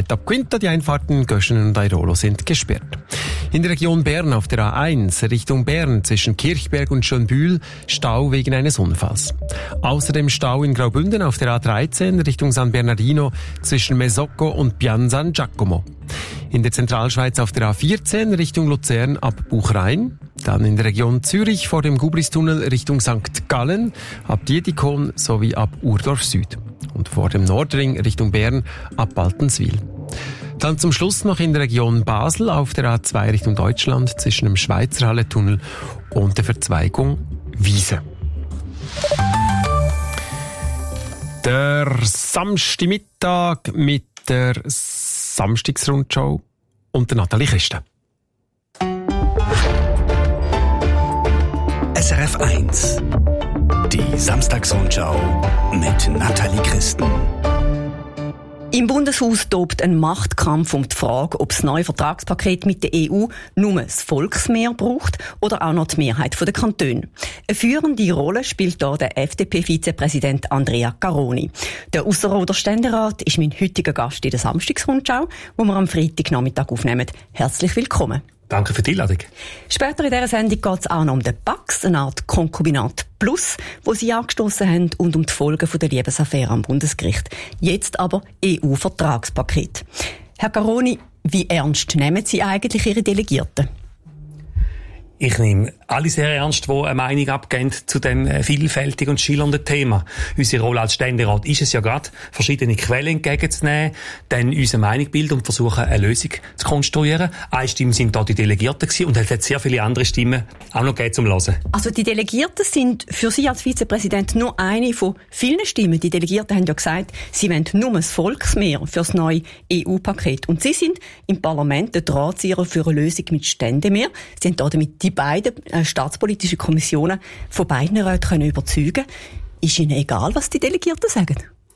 Ab Quinta, die Einfahrten Göschenen und Airolo sind gesperrt. In der Region Bern auf der A1 Richtung Bern zwischen Kirchberg und Schönbühl Stau wegen eines Unfalls. Außerdem Stau in Graubünden auf der A13 Richtung San Bernardino zwischen Mesocco und Pian San Giacomo. In der Zentralschweiz auf der A14 Richtung Luzern ab Buchrein. Dann in der Region Zürich vor dem Gubristunnel Richtung St. Gallen ab Dietikon sowie ab Urdorf Süd. Und vor dem Nordring Richtung Bern ab Baltenswil. Dann zum Schluss noch in der Region Basel auf der A2 Richtung Deutschland zwischen dem Schweizerhalle-Tunnel und der Verzweigung Wiese. Der Samstagmittag mit der Samstagsrundschau und der Nathalie Christen. SRF 1. Die Samstagsrundschau mit Nathalie Christen. Im Bundeshaus tobt ein Machtkampf um die Frage, ob das neue Vertragspaket mit der EU nur das Volksmehr braucht oder auch noch die Mehrheit der Kantone. Eine führende Rolle spielt hier der FDP-Vizepräsident Andrea Caroni. Der Ausserrhoder Ständerat ist mein heutiger Gast in der Samstagsrundschau, wo wir am Freitagnachmittag aufnehmen. Herzlich willkommen. Danke für die Einladung. Später in dieser Sendung geht es auch noch um den PAX, eine Art Konkubinat Plus, wo Sie angestoßen haben, und um die Folgen der Liebesaffäre am Bundesgericht. Jetzt aber EU-Vertragspaket. Herr Caroni, wie ernst nehmen Sie eigentlich Ihre Delegierten? Ich nehme alle sehr ernst, die eine Meinung abgeben zu dem vielfältigen und schillernden Thema. Unsere Rolle als Ständerat ist es ja gerade, verschiedene Quellen entgegenzunehmen, dann unsere Meinung bilden und versuchen, eine Lösung zu konstruieren. Eine Stimme sind da die Delegierten gewesen, und es hat sehr viele andere Stimmen auch noch gegeben zum Hören. Also die Delegierten sind für Sie als Vizepräsident nur eine von vielen Stimmen. Die Delegierten haben ja gesagt, sie wollen nur das Volksmehr für das neue EU-Paket. Und Sie sind im Parlament der Drahtzieher für eine Lösung mit Ständemehr. Sie haben damit die beiden staatspolitischen Kommissionen von beiden Räten können überzeugen. Ist Ihnen egal, was die Delegierten sagen?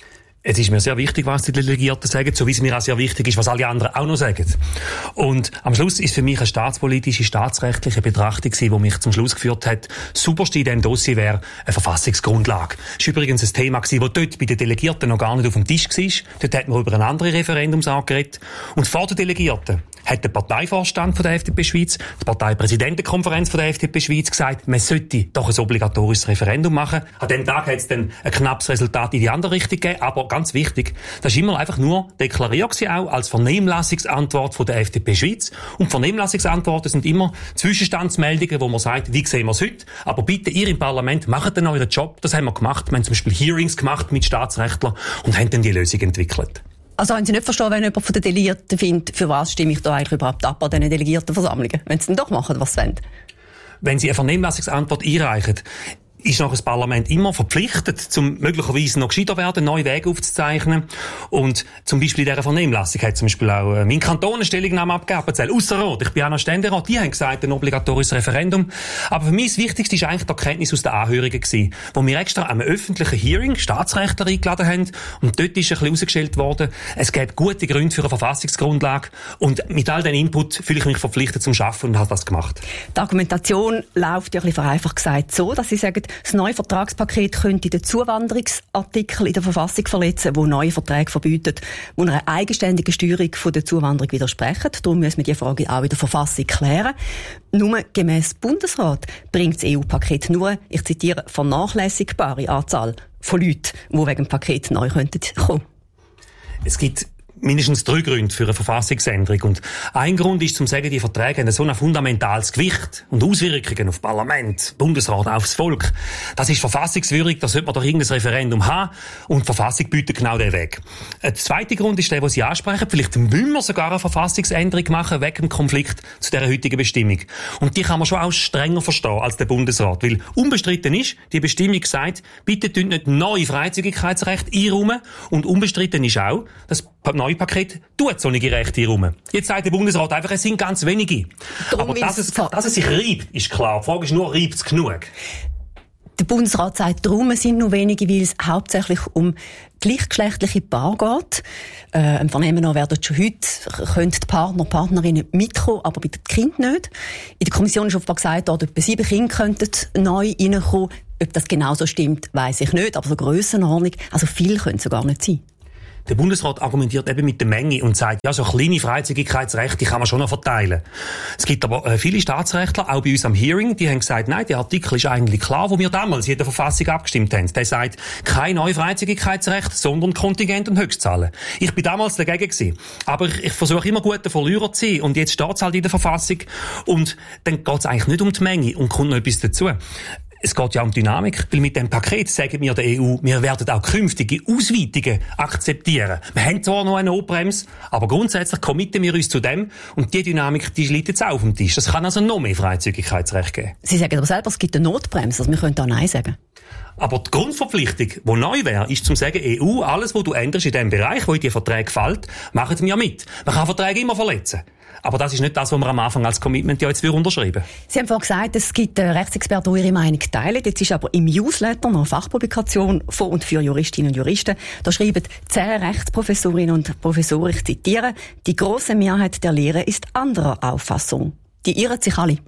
Es ist mir sehr wichtig, was die Delegierten sagen, so wie es mir auch sehr wichtig ist, was alle anderen auch noch sagen. Und am Schluss ist für mich eine staatspolitische, staatsrechtliche Betrachtung gewesen, die mich zum Schluss geführt hat, das Superste in diesem Dossier wäre eine Verfassungsgrundlage. Das war übrigens ein Thema gewesen, das dort bei den Delegierten noch gar nicht auf dem Tisch war. Dort hat man über eine andere Referendumsart geredet. Und vor den Delegierten hat der Parteivorstand von der FDP Schweiz, die Parteipräsidentenkonferenz von der FDP Schweiz gesagt, man sollte doch ein obligatorisches Referendum machen. An dem Tag hat es dann ein knappes Resultat in die andere Richtung gegeben, aber ganz wichtig, das ist immer einfach nur deklariert gewesen, auch als Vernehmlassungsantwort von der FDP Schweiz. Und Vernehmlassungsantworten sind immer Zwischenstandsmeldungen, wo man sagt, wie sehen wir es heute, aber bitte, ihr im Parlament, macht dann euren Job. Das haben wir gemacht. Wir haben zum Beispiel Hearings gemacht mit Staatsrechtlern und haben dann die Lösung entwickelt. Also wenn Sie nicht verstehen, wenn jemand von den Delegierten findet, für was stimme ich da eigentlich überhaupt ab an diesen Delegiertenversammlungen? Wenn Sie dann doch machen, was Sie wollen? Wenn Sie eine Vernehmlassungsantwort einreichen, ist noch das Parlament immer verpflichtet, zum möglicherweise noch gescheiter werden, neue Wege aufzuzeichnen. Und zum Beispiel in dieser Vernehmlassung hat zum Beispiel auch mein Kanton eine Stellungnahme abgegeben, Ausserrot. Ich bin auch noch Ständerat. Die haben gesagt, ein obligatorisches Referendum. Aber für mich das Wichtigste ist eigentlich die Erkenntnis aus den Anhörungen gewesen, wo wir extra an einem öffentlichen Hearing Staatsrechtler eingeladen haben. Und dort ist ein bisschen herausgestellt worden, es gibt gute Gründe für eine Verfassungsgrundlage. Und mit all dem Input fühle ich mich verpflichtet zum Arbeiten und habe das gemacht. Die Argumentation läuft ja ein bisschen vereinfacht gesagt so, dass Sie sagen, das neue Vertragspaket könnte den Zuwanderungsartikel in der Verfassung verletzen, wo neue Verträge verbieten, die einer eigenständigen Steuerung von der Zuwanderung widersprechen. Darum müssen wir die Frage auch in der Verfassung klären. Nur gemäss Bundesrat bringt das EU-Paket nur, ich zitiere, vernachlässigbare Anzahl von Leuten, die wegen dem Paket neu kommen könnten. Es gibt mindestens 3 Gründe für eine Verfassungsänderung. Und ein Grund ist, zum sagen, die Verträge haben so ein fundamentales Gewicht und Auswirkungen auf Parlament, Bundesrat, aufs Volk. Das ist verfassungswürdig, da sollte man doch irgendein Referendum haben. Und die Verfassung bietet genau den Weg. Der zweite Grund ist der, den Sie ansprechen. Vielleicht müssen wir sogar eine Verfassungsänderung machen, wegen dem Konflikt zu dieser heutigen Bestimmung. Und die kann man schon auch strenger verstehen als der Bundesrat. Weil unbestritten ist, die Bestimmung sagt, bitte tun nicht neue Freizügigkeitsrechte einräumen. Und unbestritten ist auch, dass neue Paket tut solche Rechte rum. Jetzt sagt der Bundesrat einfach, es sind ganz wenige. Aber dass es sich reibt, ist klar. Die Frage ist nur, reibt es genug? Der Bundesrat sagt, darum sind nur wenige, weil es hauptsächlich um gleichgeschlechtliche Paare geht. Im Vernehmen nach werden schon heute, können die Partner, Partnerinnen mitkommen, aber bei den Kindern nicht. In der Kommission ist offenbar gesagt, dass etwa 7 Kinder könnten neu reinkommen. Ob das genauso stimmt, weiss ich nicht, aber so Grössenordnung, also viel können es gar nicht sein. Der Bundesrat argumentiert eben mit der Menge und sagt, ja, so kleine Freizügigkeitsrechte kann man schon noch verteilen. Es gibt aber viele Staatsrechtler, auch bei uns am Hearing, die haben gesagt, nein, der Artikel ist eigentlich klar, wo wir damals in der Verfassung abgestimmt haben. Der sagt, kein neues Freizügigkeitsrecht, sondern Kontingent und Höchstzahlen. Ich bin damals dagegen gewesen. Aber ich versuche immer gut, der Verlierer zu sein. Und jetzt steht es halt in der Verfassung. Und dann geht es eigentlich nicht um die Menge und kommt noch etwas dazu. Es geht ja um Dynamik, weil mit dem Paket sagen wir der EU, wir werden auch künftige Ausweitungen akzeptieren. Wir haben zwar noch eine Notbremse, aber grundsätzlich committen wir uns zu dem und die Dynamik, die liegt jetzt auch auf dem Tisch. Das kann also noch mehr Freizügigkeitsrecht geben. Sie sagen aber selber, es gibt eine Notbremse, also wir können da Nein sagen. Aber die Grundverpflichtung, die neu wäre, ist zum sagen, EU, alles, was du änderst in dem Bereich, wo in die Verträge fällt, machen wir mit. Man kann Verträge immer verletzen. Aber das ist nicht das, was wir am Anfang als Commitment ja jetzt unterschreiben. Sie haben vorhin gesagt, es gibt Rechtsexperten, die ihre Meinung teilen. Jetzt ist aber im Newsletter noch eine Fachpublikation von und für Juristinnen und Juristen. Da schreiben 10 Rechtsprofessorinnen und Professoren, ich zitiere, die grosse Mehrheit der Lehre ist anderer Auffassung. Die irren sich alle.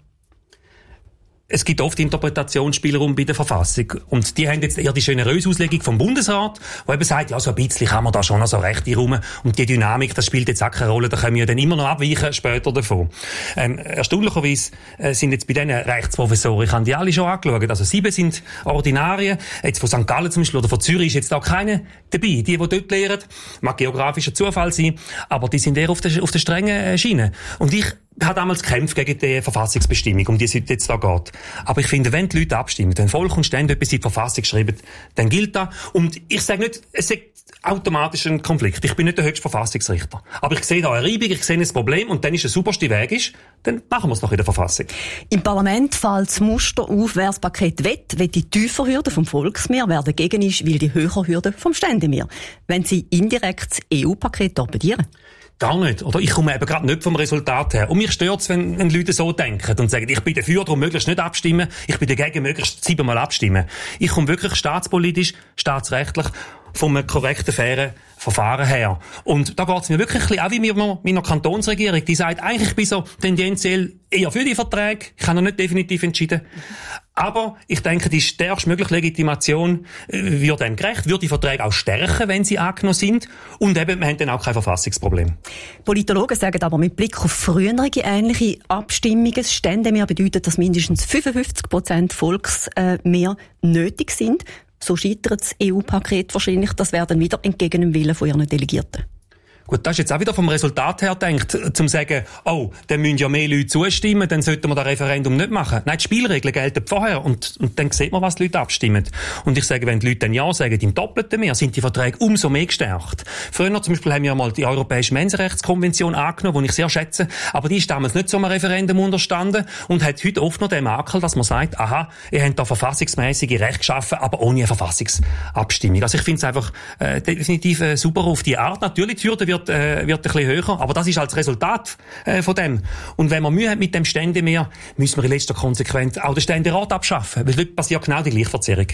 Es gibt oft Interpretationsspielraum bei der Verfassung. Und die haben jetzt eher die generöse Auslegung vom Bundesrat, wo eben sagt, ja, so ein bisschen kann man da schon noch so Rechte rum. Und die Dynamik, das spielt jetzt auch keine Rolle, da können wir dann immer noch abweichen später davon. Erstaunlicherweise sind jetzt bei diesen Rechtsprofessoren, ich habe die alle schon angeschaut, also 7 sind Ordinarien. Jetzt von St. Gallen zum Beispiel oder von Zürich ist jetzt da keine dabei. Die dort lehren, mag geografischer Zufall sein, aber die sind eher auf der strengen Schiene. Und ich habe damals gekämpft gegen die Verfassungsbestimmung, um die es jetzt da geht. Aber ich finde, wenn die Leute abstimmen, wenn Volk und Stände etwas in die Verfassung schreiben, dann gilt das. Und ich sage nicht, es ist automatisch ein Konflikt. Ich bin nicht der höchste Verfassungsrichter. Aber ich sehe da eine Reibung, ich sehe ein Problem und dann ist der superste Weg ist, dann machen wir es doch in der Verfassung. Im Parlament fällt das Muster auf, wer das Paket will die tiefer Hürde vom Volksmehr, wer dagegen ist, will die höhere Hürde vom Ständemehr. Wenn Sie indirekt das EU-Paket torpedieren? Gar nicht. Oder ich komme eben gerade nicht vom Resultat her. Und mich stört's, wenn Leute so denken und sagen, ich bin dafür, darum möglichst nicht abstimmen, ich bin dagegen, möglichst 7-mal abstimmen. Ich komme wirklich staatspolitisch, staatsrechtlich vom korrekten, fairen Verfahren her. Und da geht's mir wirklich ein bisschen auch wie mit meiner Kantonsregierung. Die sagt, eigentlich ich bin so tendenziell eher für die Verträge. Ich habe noch nicht definitiv entschieden. Aber ich denke, die stärkstmögliche Legitimation wird dem gerecht, wird die Verträge auch stärken, wenn sie angenommen sind. Und eben, wir haben dann auch kein Verfassungsproblem. Politologen sagen aber mit Blick auf frühere ähnliche Abstimmungen, das Ständemehr bedeutet, dass mindestens 55% Volksmehr nötig sind. So scheitert das EU-Paket wahrscheinlich. Das wäre dann wieder entgegen dem Willen von ihren Delegierten. Gut, das ist jetzt auch wieder vom Resultat her gedacht, zum sagen, oh, dann müssen ja mehr Leute zustimmen, dann sollten wir das Referendum nicht machen. Nein, die Spielregeln gelten vorher und dann sieht man, was die Leute abstimmen. Und ich sage, wenn die Leute dann Ja sagen, im doppelten mehr, sind die Verträge umso mehr gestärkt. Früher zum Beispiel haben wir mal die Europäische Menschenrechtskonvention angenommen, die ich sehr schätze, aber die ist damals nicht so einem Referendum unterstanden und hat heute oft noch den Makel, dass man sagt, aha, ihr habt da verfassungsmäßige Rechte geschaffen, aber ohne eine Verfassungsabstimmung. Also ich finde es einfach definitiv super auf die Art. Natürlich, die Hürde wird ein bisschen höher, aber das ist als Resultat von dem. Und wenn man Mühe hat mit dem Ständemehr, müssen wir in letzter Konsequenz auch den Ständerat abschaffen, weil dort passiert genau die gleiche Verzerrung.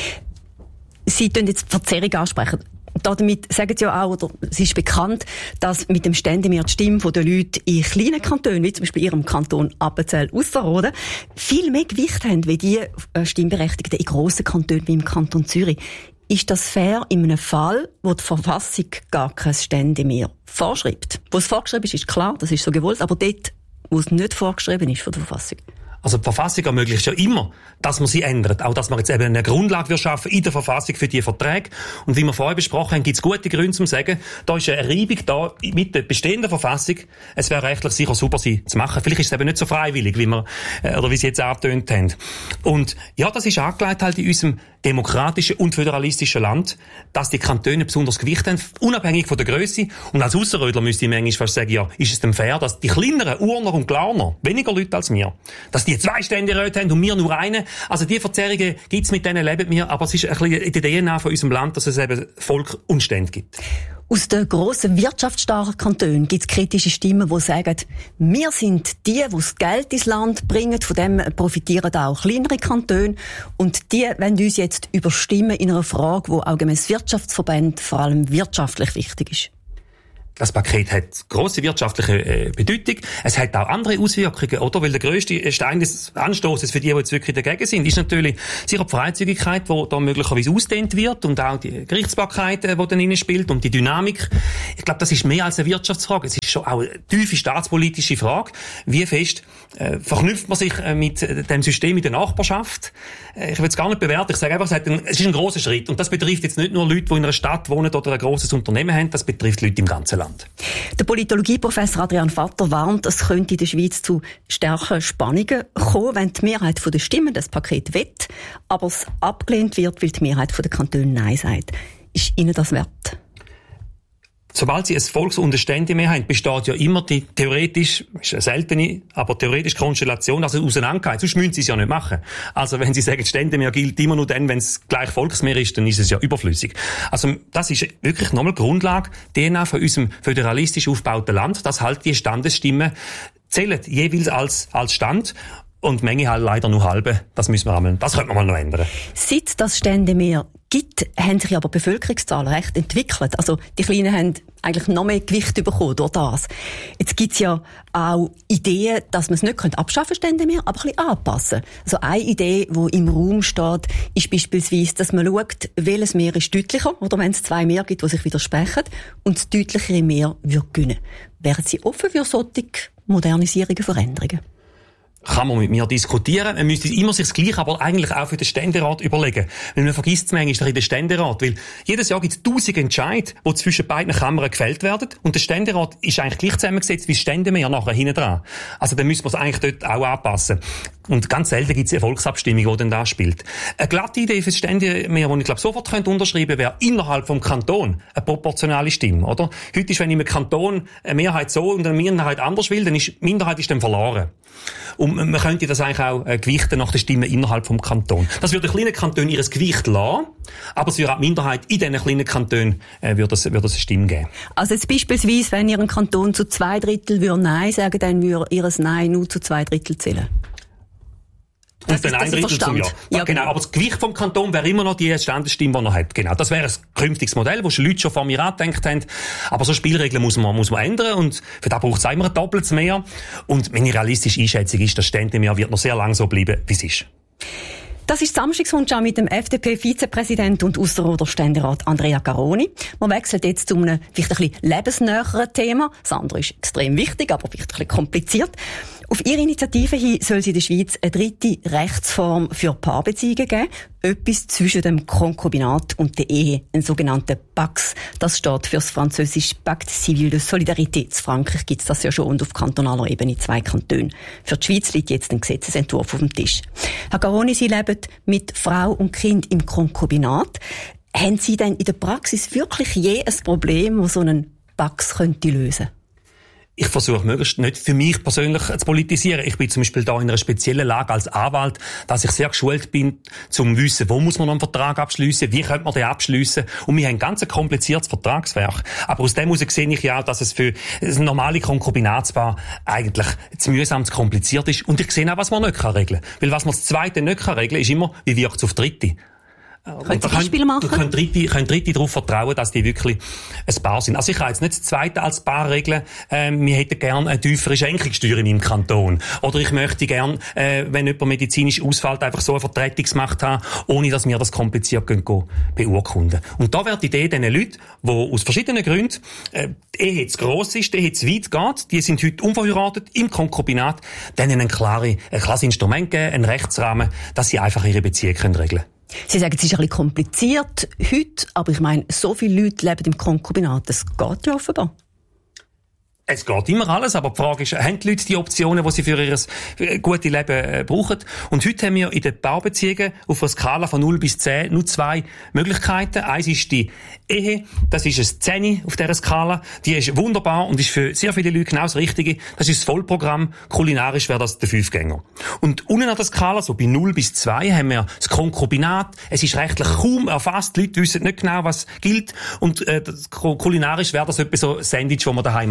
Sie tun jetzt Verzerrung ansprechen. Damit sagen Sie ja auch, oder es ist bekannt, dass mit dem Ständemehr die Stimme der Leute in kleinen Kantonen, wie zum Beispiel Ihrem Kanton Appenzell-Ausserrhoden, viel mehr Gewicht haben, wie die Stimmberechtigten in grossen Kantonen wie im Kanton Zürich. Ist das fair in einem Fall, wo die Verfassung gar kein Ständemehr vorschreibt? Wo es vorgeschrieben ist klar, das ist so gewollt, aber dort, wo es nicht vorgeschrieben ist von der Verfassung. Also die Verfassung ermöglicht ja immer, dass man sie ändert. Auch, dass man jetzt eben eine Grundlage schaffen in der Verfassung für die Verträge. Und wie wir vorher besprochen haben, gibt es gute Gründe zum sagen, da ist eine Reibung da mit der bestehenden Verfassung. Es wäre rechtlich sicher super, sie zu machen. Vielleicht ist es eben nicht so freiwillig, wie wir, oder wie sie jetzt angetönt haben. Und ja, das ist angelegt halt in unserem demokratischen und föderalistischen Land, dass die Kantone besonders Gewicht haben, unabhängig von der Grösse. Und als Ausserrödler müsste ich manchmal fast sagen, ja, ist es denn fair, dass die kleineren Urner und Glarner, weniger Leute als wir, dass die 2 Ständeräte haben und wir nur einen. Also die Verzerrungen gibt's, mit denen leben wir, aber es ist ein bisschen in der DNA von unserem Land, dass es eben Volk und Stände gibt. Aus den grossen wirtschaftsstarken Kantonen gibt es kritische Stimmen, die sagen, wir sind die das Geld ins Land bringen, von dem profitieren auch kleinere Kantone und die wollen uns jetzt überstimmen in einer Frage, die auch gemäss Wirtschaftsverband vor allem wirtschaftlich wichtig ist. Das Paket hat grosse wirtschaftliche Bedeutung. Es hat auch andere Auswirkungen, oder? Weil der grösste Stein des Anstoßes für die jetzt wirklich dagegen sind, ist natürlich sicher die Freizügigkeit, die da möglicherweise ausdehnt wird und auch die Gerichtsbarkeit, die dann rein spielt und die Dynamik. Ich glaube, das ist mehr als eine Wirtschaftsfrage. Es ist schon auch eine tiefe staatspolitische Frage. Wie fest verknüpft man sich mit dem System in der Nachbarschaft? Ich will es gar nicht bewerten. Ich sage einfach, es ist ein grosser Schritt. Und das betrifft jetzt nicht nur Leute, die in einer Stadt wohnen oder ein grosses Unternehmen haben, das betrifft Leute im ganzen Land. Der Politologieprofessor Adrian Vatter warnt, es könnte in der Schweiz zu starken Spannungen kommen, wenn die Mehrheit der Stimmen das Paket will, aber es abgelehnt wird, weil die Mehrheit der Kantone Nein sagt. Ist Ihnen das wert? Sobald Sie ein Volks- und eine Ständemehrheit haben, besteht ja immer die theoretisch, ist eine seltene, aber theoretisch Konstellation, also Auseinanderheit. Sonst müssen Sie es ja nicht machen. Also wenn Sie sagen, Ständemehr gilt immer nur dann, wenn es gleich Volksmehr ist, dann ist es ja überflüssig. Also das ist wirklich nochmal Grundlage, DNA von unserem föderalistisch aufgebauten Land, dass halt die Standesstimmen zählen, jeweils als Stand. Und die Menge halt leider nur halbe. Das könnte man mal noch ändern. Seit das Ständemehr gibt, haben sich aber Bevölkerungszahlen recht entwickelt. Also die Kleinen haben eigentlich noch mehr Gewicht bekommen durch das. Jetzt gibt's ja auch Ideen, dass man es nicht abschaffen Ständemehr, aber ein bisschen anpassen. Also eine Idee, die im Raum steht, ist beispielsweise, dass man schaut, welches Meer ist deutlicher, oder wenn es zwei Meer gibt, die sich widersprechen, und das deutlichere Meer wird gewinnen. Wären Sie offen für solche Modernisierungen, Veränderungen? Kann man mit mir diskutieren. Man müsste immer sich das Gleiche, aber eigentlich auch für den Ständerat überlegen. Weil man vergisst es manchmal in den Ständerat. Weil jedes Jahr gibt es 1000 Entscheide, die zwischen beiden Kammern gefällt werden. Und der Ständerat ist eigentlich gleich zusammengesetzt wie das Ständemehr nachher hinten dran. Also dann müssen wir es eigentlich dort auch anpassen. Und ganz selten gibt es eine Volksabstimmung, die dann da spielt. Eine glatte Idee für das Ständemehr, die ich glaube sofort unterschreiben könnte, wäre innerhalb vom Kanton eine proportionale Stimme, oder? Heute ist, wenn im Kanton eine Mehrheit so und eine Minderheit anders will, dann ist die Minderheit dann verloren. Und man könnte das eigentlich auch gewichten nach den Stimmen innerhalb vom Kanton. Das würde den kleinen Kantonen ihr Gewicht lassen, aber es würde auch die Minderheit in diesen kleinen Kantonen würde es eine Stimme geben. Also jetzt beispielsweise, wenn Ihr Kanton zu 2/3 Nein sagen, dann würde Ihr Nein nur zu 2/3 zählen. Und dann 1/3 zum Ja. Ja, genau. Aber das Gewicht vom Kanton wäre immer noch die Standesstimme, die er hat. Genau. Das wäre ein künftiges Modell, wo schon Leute schon vor mir angedenkt haben. Aber so Spielregeln muss man ändern. Und für das braucht es auch immer ein doppeltes Mehr. Und meine realistische Einschätzung ist, das Ständemehr wird noch sehr lange so bleiben, wie es ist. Das ist die Samstagsrundschau mit dem FDP-Vizepräsident und Ausserrhoder Ständerat Andrea Garoni. Wir wechseln jetzt zu einem vielleicht ein bisschen lebensnäheren Thema. Das andere ist extrem wichtig, aber vielleicht ein bisschen kompliziert. Auf Ihre Initiative hin soll es in der Schweiz eine dritte Rechtsform für Paarbeziehungen geben. Etwas zwischen dem Konkubinat und der Ehe, ein sogenannter PACS. Das steht für das französische Pacte Civil de Solidarité. In Frankreich gibt es das ja schon und auf kantonaler Ebene 2 Kantone. Für die Schweiz liegt jetzt ein Gesetzesentwurf auf dem Tisch. Herr Garoni, Sie leben mit Frau und Kind im Konkubinat. Haben Sie denn in der Praxis wirklich je ein Problem, das so einen PACS könnte lösen? Ich versuche möglichst nicht für mich persönlich zu politisieren. Ich bin zum Beispiel da in einer speziellen Lage als Anwalt, dass ich sehr geschult bin, zum wissen, wo muss man einen Vertrag abschliessen, wie könnte man den abschliessen. Und wir haben ein ganz kompliziertes Vertragswerk. Aber aus dem heraus sehe ich ja auch, dass es für ein normale Konkubinatspaar eigentlich zu mühsam, zu kompliziert ist. Und ich sehe auch, was man nicht regeln kann. Weil was man das Zweite nicht regeln kann, ist immer, wie wirkt es auf Dritte. Können Sie Beispiele machen? Können Dritte darauf vertrauen, dass die wirklich ein Paar sind. Also ich kann jetzt nicht das Zweite als Paar regeln. Wir hätten gerne eine tiefere Schenkungssteuer in meinem Kanton. Oder ich möchte gerne, wenn jemand medizinisch ausfällt, einfach so eine Vertretungsmacht haben, ohne dass wir das kompliziert beurkunden. Und da wäre die Idee diesen Leuten, die aus verschiedenen Gründen die Ehe zu gross ist, die Ehe zu weit geht, die sind heute unverheiratet im Konkubinat, denen ein klares Instrument geben, einen Rechtsrahmen, dass sie einfach ihre Beziehung regeln können. Sie sagen, es ist ein bisschen kompliziert heute, aber ich meine, so viele Leute leben im Konkubinat, das geht ja offenbar. Es geht immer alles, aber die Frage ist, haben die Leute die Optionen, die sie für ihr gutes Leben brauchen? Und heute haben wir in den Paarbeziehungen auf einer Skala von 0 bis 10 nur 2 Möglichkeiten. Eins ist die Ehe, das ist ein 10 auf dieser Skala. Die ist wunderbar und ist für sehr viele Leute genau das Richtige. Das ist das Vollprogramm. Kulinarisch wäre das der 5-Gänger. Und unten an der Skala, so bei 0 bis 2, haben wir das Konkubinat. Es ist rechtlich kaum erfasst. Die Leute wissen nicht genau, was gilt. Und kulinarisch wäre das etwa so ein Sandwich, das man daheim macht zum Mittag.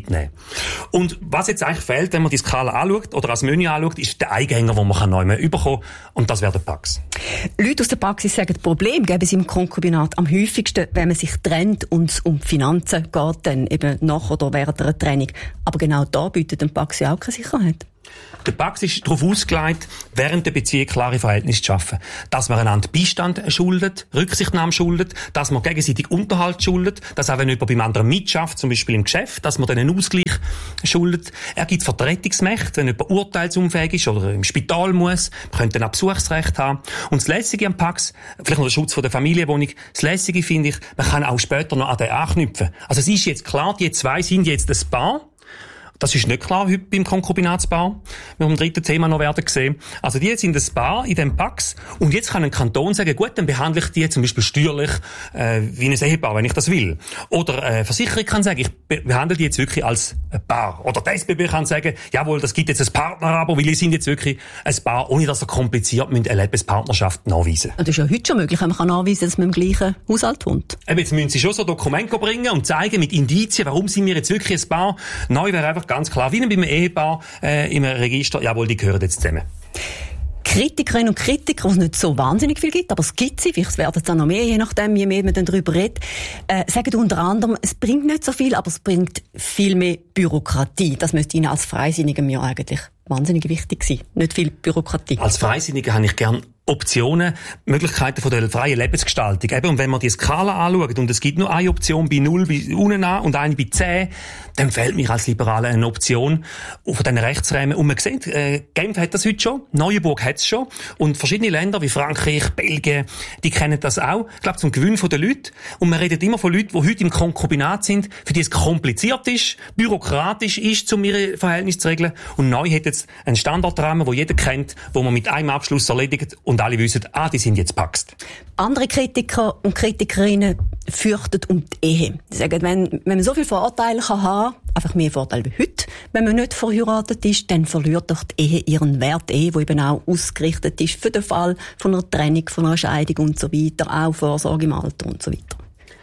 mitnehmen. Und was jetzt eigentlich fehlt, wenn man die Skala anschaut oder als Menü anschaut, ist der Eingänger, den man neu bekommen kann. Und das wäre der Pax. Leute aus der Praxis sagen, das Problem gäbe es im Konkubinat am häufigsten, wenn man sich trennt und es um die Finanzen geht, dann eben nach oder während einer Trennung. Aber genau da bietet ein Pax ja auch keine Sicherheit. Der Pax ist darauf ausgelegt, während der Beziehung klare Verhältnisse zu schaffen. Dass man einander Beistand schuldet, Rücksichtnahme schuldet, dass man gegenseitig Unterhalt schuldet, dass auch wenn jemand beim anderen mitschafft, zum Beispiel im Geschäft, dass man dann einen Ausgleich schuldet. Er gibt Vertretungsmächte, wenn jemand urteilsunfähig ist oder im Spital muss, man könnte dann auch Besuchsrecht haben. Und das Lässige am Pax, vielleicht noch der Schutz von der Familienwohnung, das Lässige finde ich, man kann auch später noch an den anknüpfen. Also es ist jetzt klar, die zwei sind jetzt ein Paar. Das ist nicht klar heute beim Konkubinatspaar. Wir haben im dritten Thema noch werden gesehen. Also die sind ein Paar in dem Pax. Und jetzt kann ein Kanton sagen, gut, dann behandle ich die zum Beispiel steuerlich wie ein Ehepaar, wenn ich das will. Oder Versicherung kann sagen, ich behandle die jetzt wirklich als ein Paar. Oder die SBB kann sagen, jawohl, das gibt jetzt ein Partnerabo, weil die sind jetzt wirklich ein Paar, ohne dass er kompliziert eine Lebenspartnerschaft nachweisen. Das ist ja heute schon möglich, wenn man nachweisen kann, dass man im gleichen Haushalt wohnt. Eben, jetzt müssen sie schon so Dokumente bringen und zeigen mit Indizien, warum sind wir jetzt wirklich ein Paar. Neu wäre einfach ganz klar, wie beim Ehepaar im Register, jawohl, die gehören jetzt zusammen. Kritikerinnen und Kritiker, was es nicht so wahnsinnig viel gibt, aber es gibt sie, vielleicht werden es dann noch mehr, je nachdem, je mehr man dann darüber redet, sagen unter anderem, es bringt nicht so viel, aber es bringt viel mehr Bürokratie. Das müsste Ihnen als Freisinnigen ja eigentlich wahnsinnig wichtig sein. Nicht viel Bürokratie. Als Freisinniger habe ich gern Optionen, Möglichkeiten von der freien Lebensgestaltung. Eben, und wenn man die Skala anschaut, und es gibt nur eine Option bei 0 bis unten an und eine bei 10, dann fehlt mir als Liberaler eine Option von diesen Rechtsräumen. Und man sieht, Genf hat das heute schon, Neuenburg hat es schon, und verschiedene Länder wie Frankreich, Belgien, die kennen das auch. Ich glaube, zum Gewinn der Leute. Und man redet immer von Leuten, die heute im Konkubinat sind, für die es kompliziert ist, bürokratisch ist, um ihre Verhältnisse zu regeln. Und neu hat jetzt einen Standardrahmen, den jeder kennt, wo man mit einem Abschluss erledigt und alle wissen, die sind jetzt paxt. Andere Kritiker und Kritikerinnen fürchten um die Ehe. Sie sagen, wenn man so viele Vorteile haben kann, einfach mehr Vorteile wie heute, wenn man nicht verheiratet ist, dann verliert doch die Ehe ihren Wert, die eben auch ausgerichtet ist für den Fall von einer Trennung, von einer Scheidung und so weiter, auch Vorsorge im Alter und so weiter.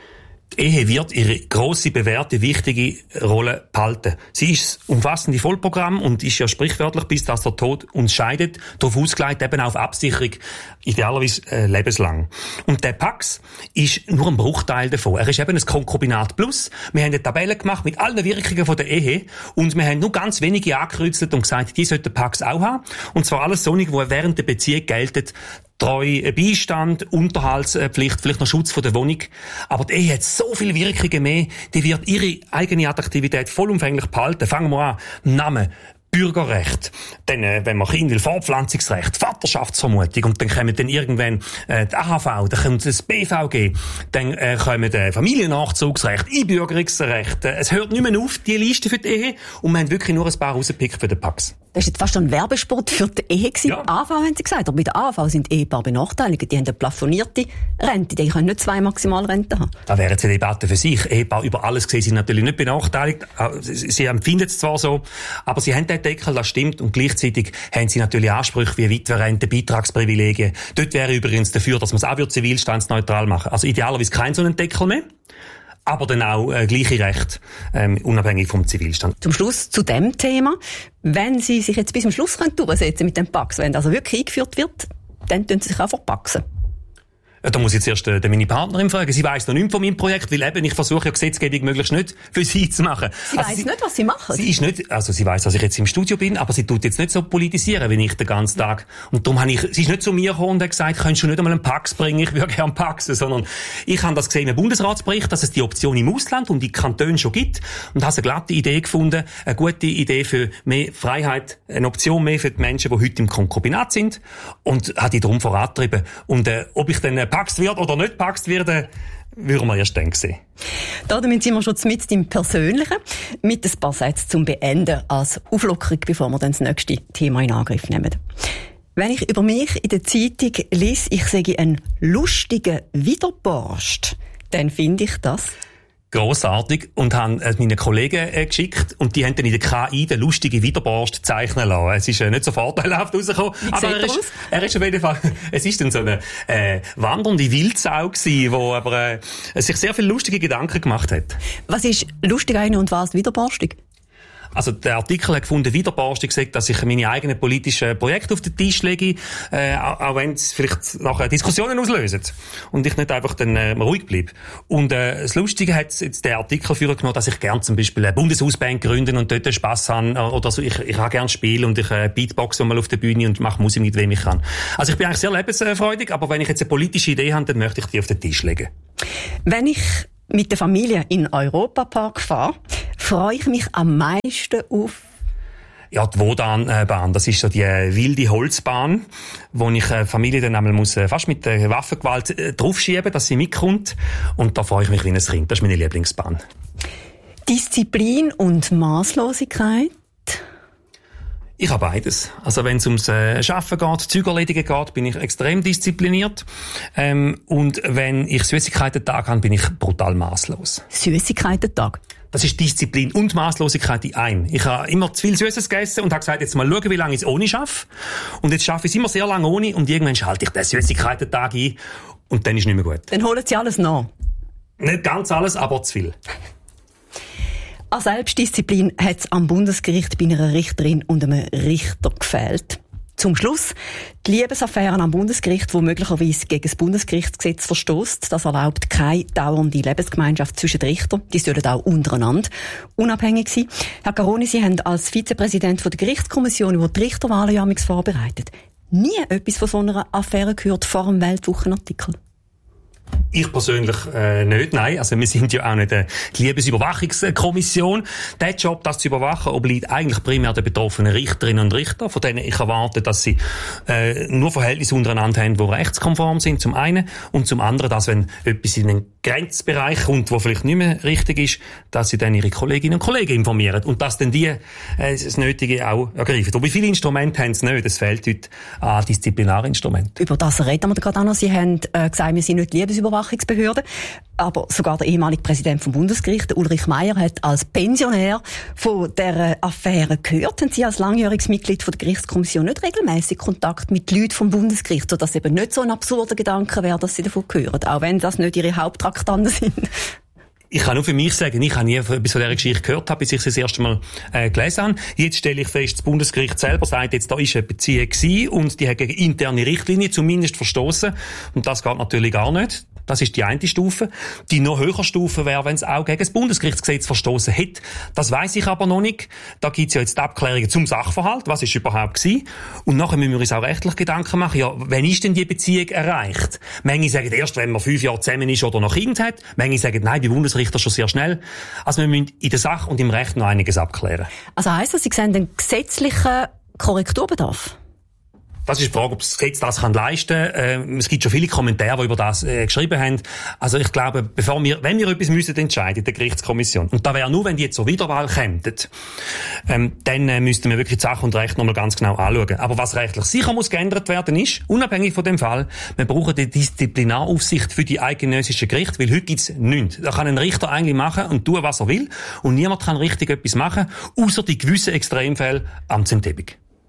Die Ehe wird ihre grosse, bewährte, wichtige Rolle behalten. Sie ist das umfassende Vollprogramm und ist ja sprichwörtlich, bis dass der Tod uns scheidet, darauf ausgelegt, eben auf Absicherung, idealerweise lebenslang. Und der Pax ist nur ein Bruchteil davon. Er ist eben ein Konkubinat plus. Wir haben eine Tabelle gemacht mit allen Wirkungen von der Ehe und wir haben nur ganz wenige angekreuzelt und gesagt, die sollte der Pax auch haben. Und zwar alles solche, die während der Beziehung gelten. Treue, Beistand, Unterhaltspflicht, vielleicht noch Schutz von der Wohnung. Aber die Ehe hat so viele Wirkungen mehr, die wird ihre eigene Attraktivität vollumfänglich behalten. Fangen wir an. Name. Bürgerrecht, dann, wenn man Kind will, Fortpflanzungsrecht, Vaterschaftsvermutung und dann kommen dann irgendwann die AHV, dann kommt das BVG, dann kommen Familiennachzugsrecht, Einbürgerungsrecht. Es hört nicht mehr auf, die Liste für die Ehe, und wir haben wirklich nur ein paar rausgepickt für den Pax. Das war jetzt fast ein Werbespot für die Ehe gewesen. Ja. AV haben Sie gesagt, aber bei der AV sind Ehepaare benachteiligt. Die haben eine plafonierte Rente, die können nicht 2 Maximalrenten haben. Da wäre jetzt eine Debatte für sich. Ehepaare über alles gesehen sind natürlich nicht benachteiligt. Sie empfinden es zwar so, aber sie haben den Deckel, das stimmt, und gleichzeitig haben sie natürlich Ansprüche wie Witwerrente, Beitragsprivilegien. Dort wäre übrigens dafür, dass man es auch zivilstandsneutral machen. Also idealerweise keinen so einen Deckel mehr. Aber dann auch gleiche Rechte, unabhängig vom Zivilstand. Zum Schluss zu dem Thema. Wenn Sie sich jetzt bis zum Schluss durchsetzen mit dem Pax, wenn das also wirklich eingeführt wird, dann tun Sie sich auch verpaxen. Da muss ich jetzt erst meine Partnerin fragen. Sie weiss noch nichts von meinem Projekt, weil eben ich versuche ja Gesetzgebung möglichst nicht für sie zu machen. Sie weiss nicht, was Sie machen? Sie ist nicht, also sie weiss, dass ich jetzt im Studio bin, aber sie tut jetzt nicht so politisieren, wie ich den ganzen Tag. Und darum sie ist nicht zu mir gekommen und hat gesagt, könntest du nicht einmal einen Pax bringen, ich würde gerne paxen, sondern ich habe das gesehen im Bundesratsbericht, dass es die Option im Ausland und in Kantonen schon gibt, und habe eine glatte Idee gefunden, eine gute Idee für mehr Freiheit, eine Option mehr für die Menschen, die heute im Konkubinat sind, und habe die darum vorangetrieben. Und ob ich dann paxt wird oder nicht paxt werde, würden wir erst dann sehen. Damit sind wir schon mit im Persönlichen, mit ein paar Sätzen zum Beenden als Auflockerung, bevor wir dann das nächste Thema in Angriff nehmen. Wenn ich über mich in der Zeitung lese, ich sage einen lustigen Widerborst, dann finde ich das grossartig, und haben meinen Kollegen geschickt, und die haben dann in der KI den lustigen Widerborst zeichnen lassen. Es ist nicht so vorteilhaft rausgekommen, aber er ist auf jeden Fall, es ist dann so eine wandernde Wildsau gewesen, wo aber sich sehr viele lustige Gedanken gemacht hat. Was ist lustig und was widerborstig? Also der Artikel hat gefunden, wie der Barst gesagt, dass ich meine eigenen politischen Projekte auf den Tisch lege, auch wenn es vielleicht nachher Diskussionen auslösen und ich nicht einfach dann ruhig bleibe. Und das Lustige hat jetzt der Artikel vorgenommen, dass ich gerne zum Beispiel eine Bundeshausband gründen und dort Spass habe oder so. Ich habe gerne spielen und ich beatboxe mal auf der Bühne und mache Musik mit wem ich kann. Also ich bin eigentlich sehr lebensfreudig, aber wenn ich jetzt eine politische Idee habe, dann möchte ich die auf den Tisch legen. Wenn ich mit der Familie in den Europapark fahre, freue ich mich am meisten auf... Ja, die Wodan-Bahn. Das ist so die wilde Holzbahn, wo ich Familie dann einmal muss fast mit der Waffengewalt draufschieben, dass sie mitkommt. Und da freue ich mich wie ein Kind. Das ist meine Lieblingsbahn. Disziplin und Masslosigkeit? Ich habe beides. Also wenn es ums Arbeiten geht, Zeug erledigen geht, bin ich extrem diszipliniert. Und wenn ich Süßigkeiten-Tag habe, bin ich brutal masslos. Süßigkeiten-Tag? Das ist Disziplin und Masslosigkeit in einem. Ich habe immer zu viel Süßes gegessen und habe gesagt, jetzt mal schauen, wie lange ich es ohne schaffe. Und jetzt schaffe ich es immer sehr lange ohne und irgendwann schalte ich den Süßigkeiten-Tag ein und dann ist nicht mehr gut. Dann holen Sie alles nach? Nicht ganz alles, aber zu viel. An Selbstdisziplin hat es am Bundesgericht bei einer Richterin und einem Richter gefehlt. Zum Schluss die Liebesaffäre am Bundesgericht, die möglicherweise gegen das Bundesgerichtsgesetz verstößt. Das erlaubt keine dauernde Lebensgemeinschaft zwischen den Richtern. Die sollen auch untereinander unabhängig sein. Herr Caroni, Sie haben als Vizepräsident der Gerichtskommission über die Richterwahlen ja vorbereitet. Nie etwas von so einer Affäre gehört vor dem Weltwochenartikel? Ich persönlich nicht, nein. Also wir sind ja auch nicht die Liebesüberwachungskommission. Der Job, das zu überwachen, obliegt eigentlich primär den betroffenen Richterinnen und Richter, von denen ich erwarte, dass sie nur Verhältnisse untereinander haben, die rechtskonform sind, zum einen. Und zum anderen, dass wenn etwas in den Grenzbereich kommt, wo vielleicht nicht mehr richtig ist, dass sie dann ihre Kolleginnen und Kollegen informieren. Und dass dann die das Nötige auch ergreifen. Wobei viele Instrumente haben es nicht. Es fehlt heute an Disziplinarinstrumenten. Über das reden wir gerade auch noch. Sie haben gesagt, wir sind nicht Liebesüberwachungsbehörde. Aber sogar der ehemalige Präsident vom Bundesgericht, Ulrich Meier, hat als Pensionär von dieser Affäre gehört. Haben Sie als langjähriges Mitglied von der Gerichtskommission nicht regelmäßig Kontakt mit Leuten vom Bundesgericht, sodass eben nicht so ein absurder Gedanke wäre, dass Sie davon hören, auch wenn das nicht Ihre Haupttraktanten sind? Ich kann nur für mich sagen, ich habe nie etwas von dieser Geschichte gehört, bis ich sie das erste Mal gelesen habe. Jetzt stelle ich fest, das Bundesgericht selber sagt jetzt, da ist eine Beziehung gewesen und die hat gegen interne Richtlinien zumindest verstoßen. Und das geht natürlich gar nicht. Das ist die eine Stufe. Die noch höhere Stufe wäre, wenn es auch gegen das Bundesgerichtsgesetz verstoßen hätte. Das weiss ich aber noch nicht. Da gibt es ja jetzt die Abklärungen zum Sachverhalt. Was ist überhaupt gewesen? Und nachher müssen wir uns auch rechtlich Gedanken machen. Ja, wann ist denn die Beziehung erreicht? Manche sagen erst, wenn man 5 Jahre zusammen ist oder noch Kind hat. Manche sagen, nein, die Bundesrichter schon sehr schnell. Also wir müssen in der Sache und im Recht noch einiges abklären. Also heisst das, Sie sehen den gesetzlichen Korrekturbedarf? Das ist die Frage, ob das Gesetz das leisten kann. Es gibt schon viele Kommentare, die über das geschrieben haben. Also ich glaube, wenn wir etwas müssen entscheiden in der Gerichtskommission, und da wäre nur, wenn die jetzt zur Wiederwahl kämen, dann müssten wir wirklich die Sache und Recht nochmal ganz genau anschauen. Aber was rechtlich sicher muss geändert werden ist, unabhängig von dem Fall, wir brauchen die Disziplinaraufsicht für die eidgenössischen Gerichte, weil heute gibt's nichts. Da kann ein Richter eigentlich machen und tun, was er will, und niemand kann richtig etwas machen, außer die gewissen Extremfälle Amtsenthebung.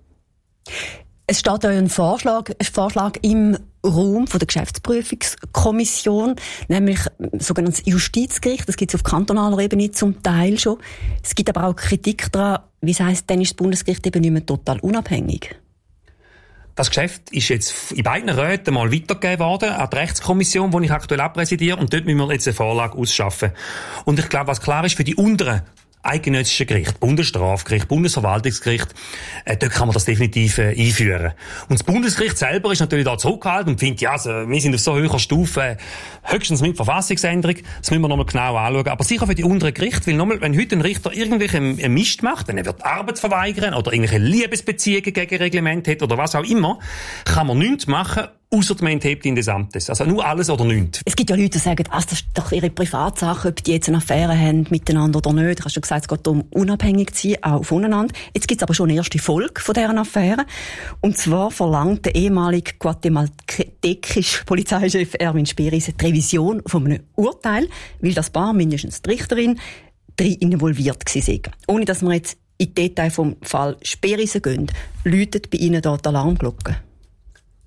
Es steht ein Vorschlag im Raum von der Geschäftsprüfungskommission, nämlich sogenanntes Justizgericht. Das gibt es auf kantonaler Ebene zum Teil schon. Es gibt aber auch Kritik daran, wie es heisst, dann ist das Bundesgericht eben nicht mehr total unabhängig. Das Geschäft ist jetzt in beiden Räten mal weitergegeben worden an die Rechtskommission, die ich aktuell abpräsidiere, und dort müssen wir jetzt eine Vorlage ausschaffen. Und ich glaube, was klar ist, für die unteren eidgenössische Gericht, Bundesstrafgericht, Bundesverwaltungsgericht, dort kann man das definitiv einführen. Und das Bundesgericht selber ist natürlich da zurückgehalten und findet, ja, also, wir sind auf so hoher Stufe, höchstens mit Verfassungsänderung, das müssen wir nochmal genau anschauen. Aber sicher für die unteren Gerichte, weil nochmal, wenn heute ein Richter irgendwelchen Mist macht, wenn er wird Arbeit verweigern oder irgendwelche Liebesbeziehungen gegen Reglement hat oder was auch immer, kann man nichts machen, ausser man enthebt ihn des Amtes. Also nur alles oder nichts. Es gibt ja Leute, die sagen, das ist doch ihre Privatsache, ob die jetzt eine Affäre haben miteinander oder nicht. Du hast schon gesagt, es geht darum, unabhängig zu sein, auch voneinander. Jetzt gibt es aber schon eine erste Folge von dieser Affäre. Und zwar verlangt der ehemalige guatemaltekische Polizeichef Erwin Speris die Revision von einem Urteil, weil das Paar, mindestens die Richterin, darin involviert war. Ohne dass wir jetzt in die Details vom Fall Speris gehen, läutet bei Ihnen dort die Alarmglocke.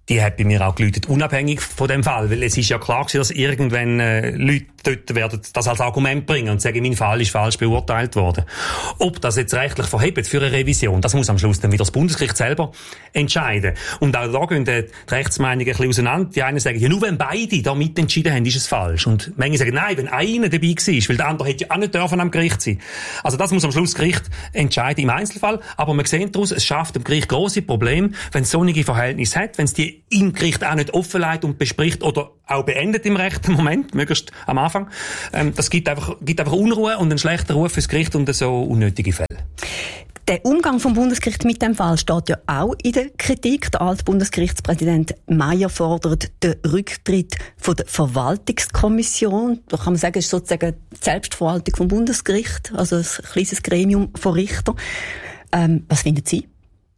die hat bei mir auch geläutet, unabhängig von dem Fall. Weil es ist ja klar gewesen, dass irgendwann Leute dort werden das als Argument bringen und sagen, mein Fall ist falsch beurteilt worden. Ob das jetzt rechtlich verhebt für eine Revision, das muss am Schluss dann wieder das Bundesgericht selber entscheiden. Und auch da gehen die Rechtsmeinungen ein bisschen auseinander. Die einen sagen, ja, nur wenn beide da mitentschieden haben, ist es falsch. Und manche sagen, nein, wenn einer dabei war, weil der andere hätte ja auch nicht dürfen am Gericht sein. Also das muss am Schluss das Gericht entscheiden im Einzelfall. Aber wir sehen daraus, es schafft dem Gericht grosse Probleme, wenn es solche Verhältnisse hat, wenn es die im Gericht auch nicht offenlegt und bespricht oder auch beendet im rechten Moment, möglichst am Anfang. Das gibt einfach Unruhe und einen schlechten Ruf fürs Gericht und so unnötige Fälle. Der Umgang vom Bundesgericht mit dem Fall steht ja auch in der Kritik. Der Altbundesgerichtspräsident Meyer fordert den Rücktritt von der Verwaltungskommission. Da kann man sagen, es ist sozusagen die Selbstverwaltung vom Bundesgericht, also ein kleines Gremium von Richtern. Was finden Sie?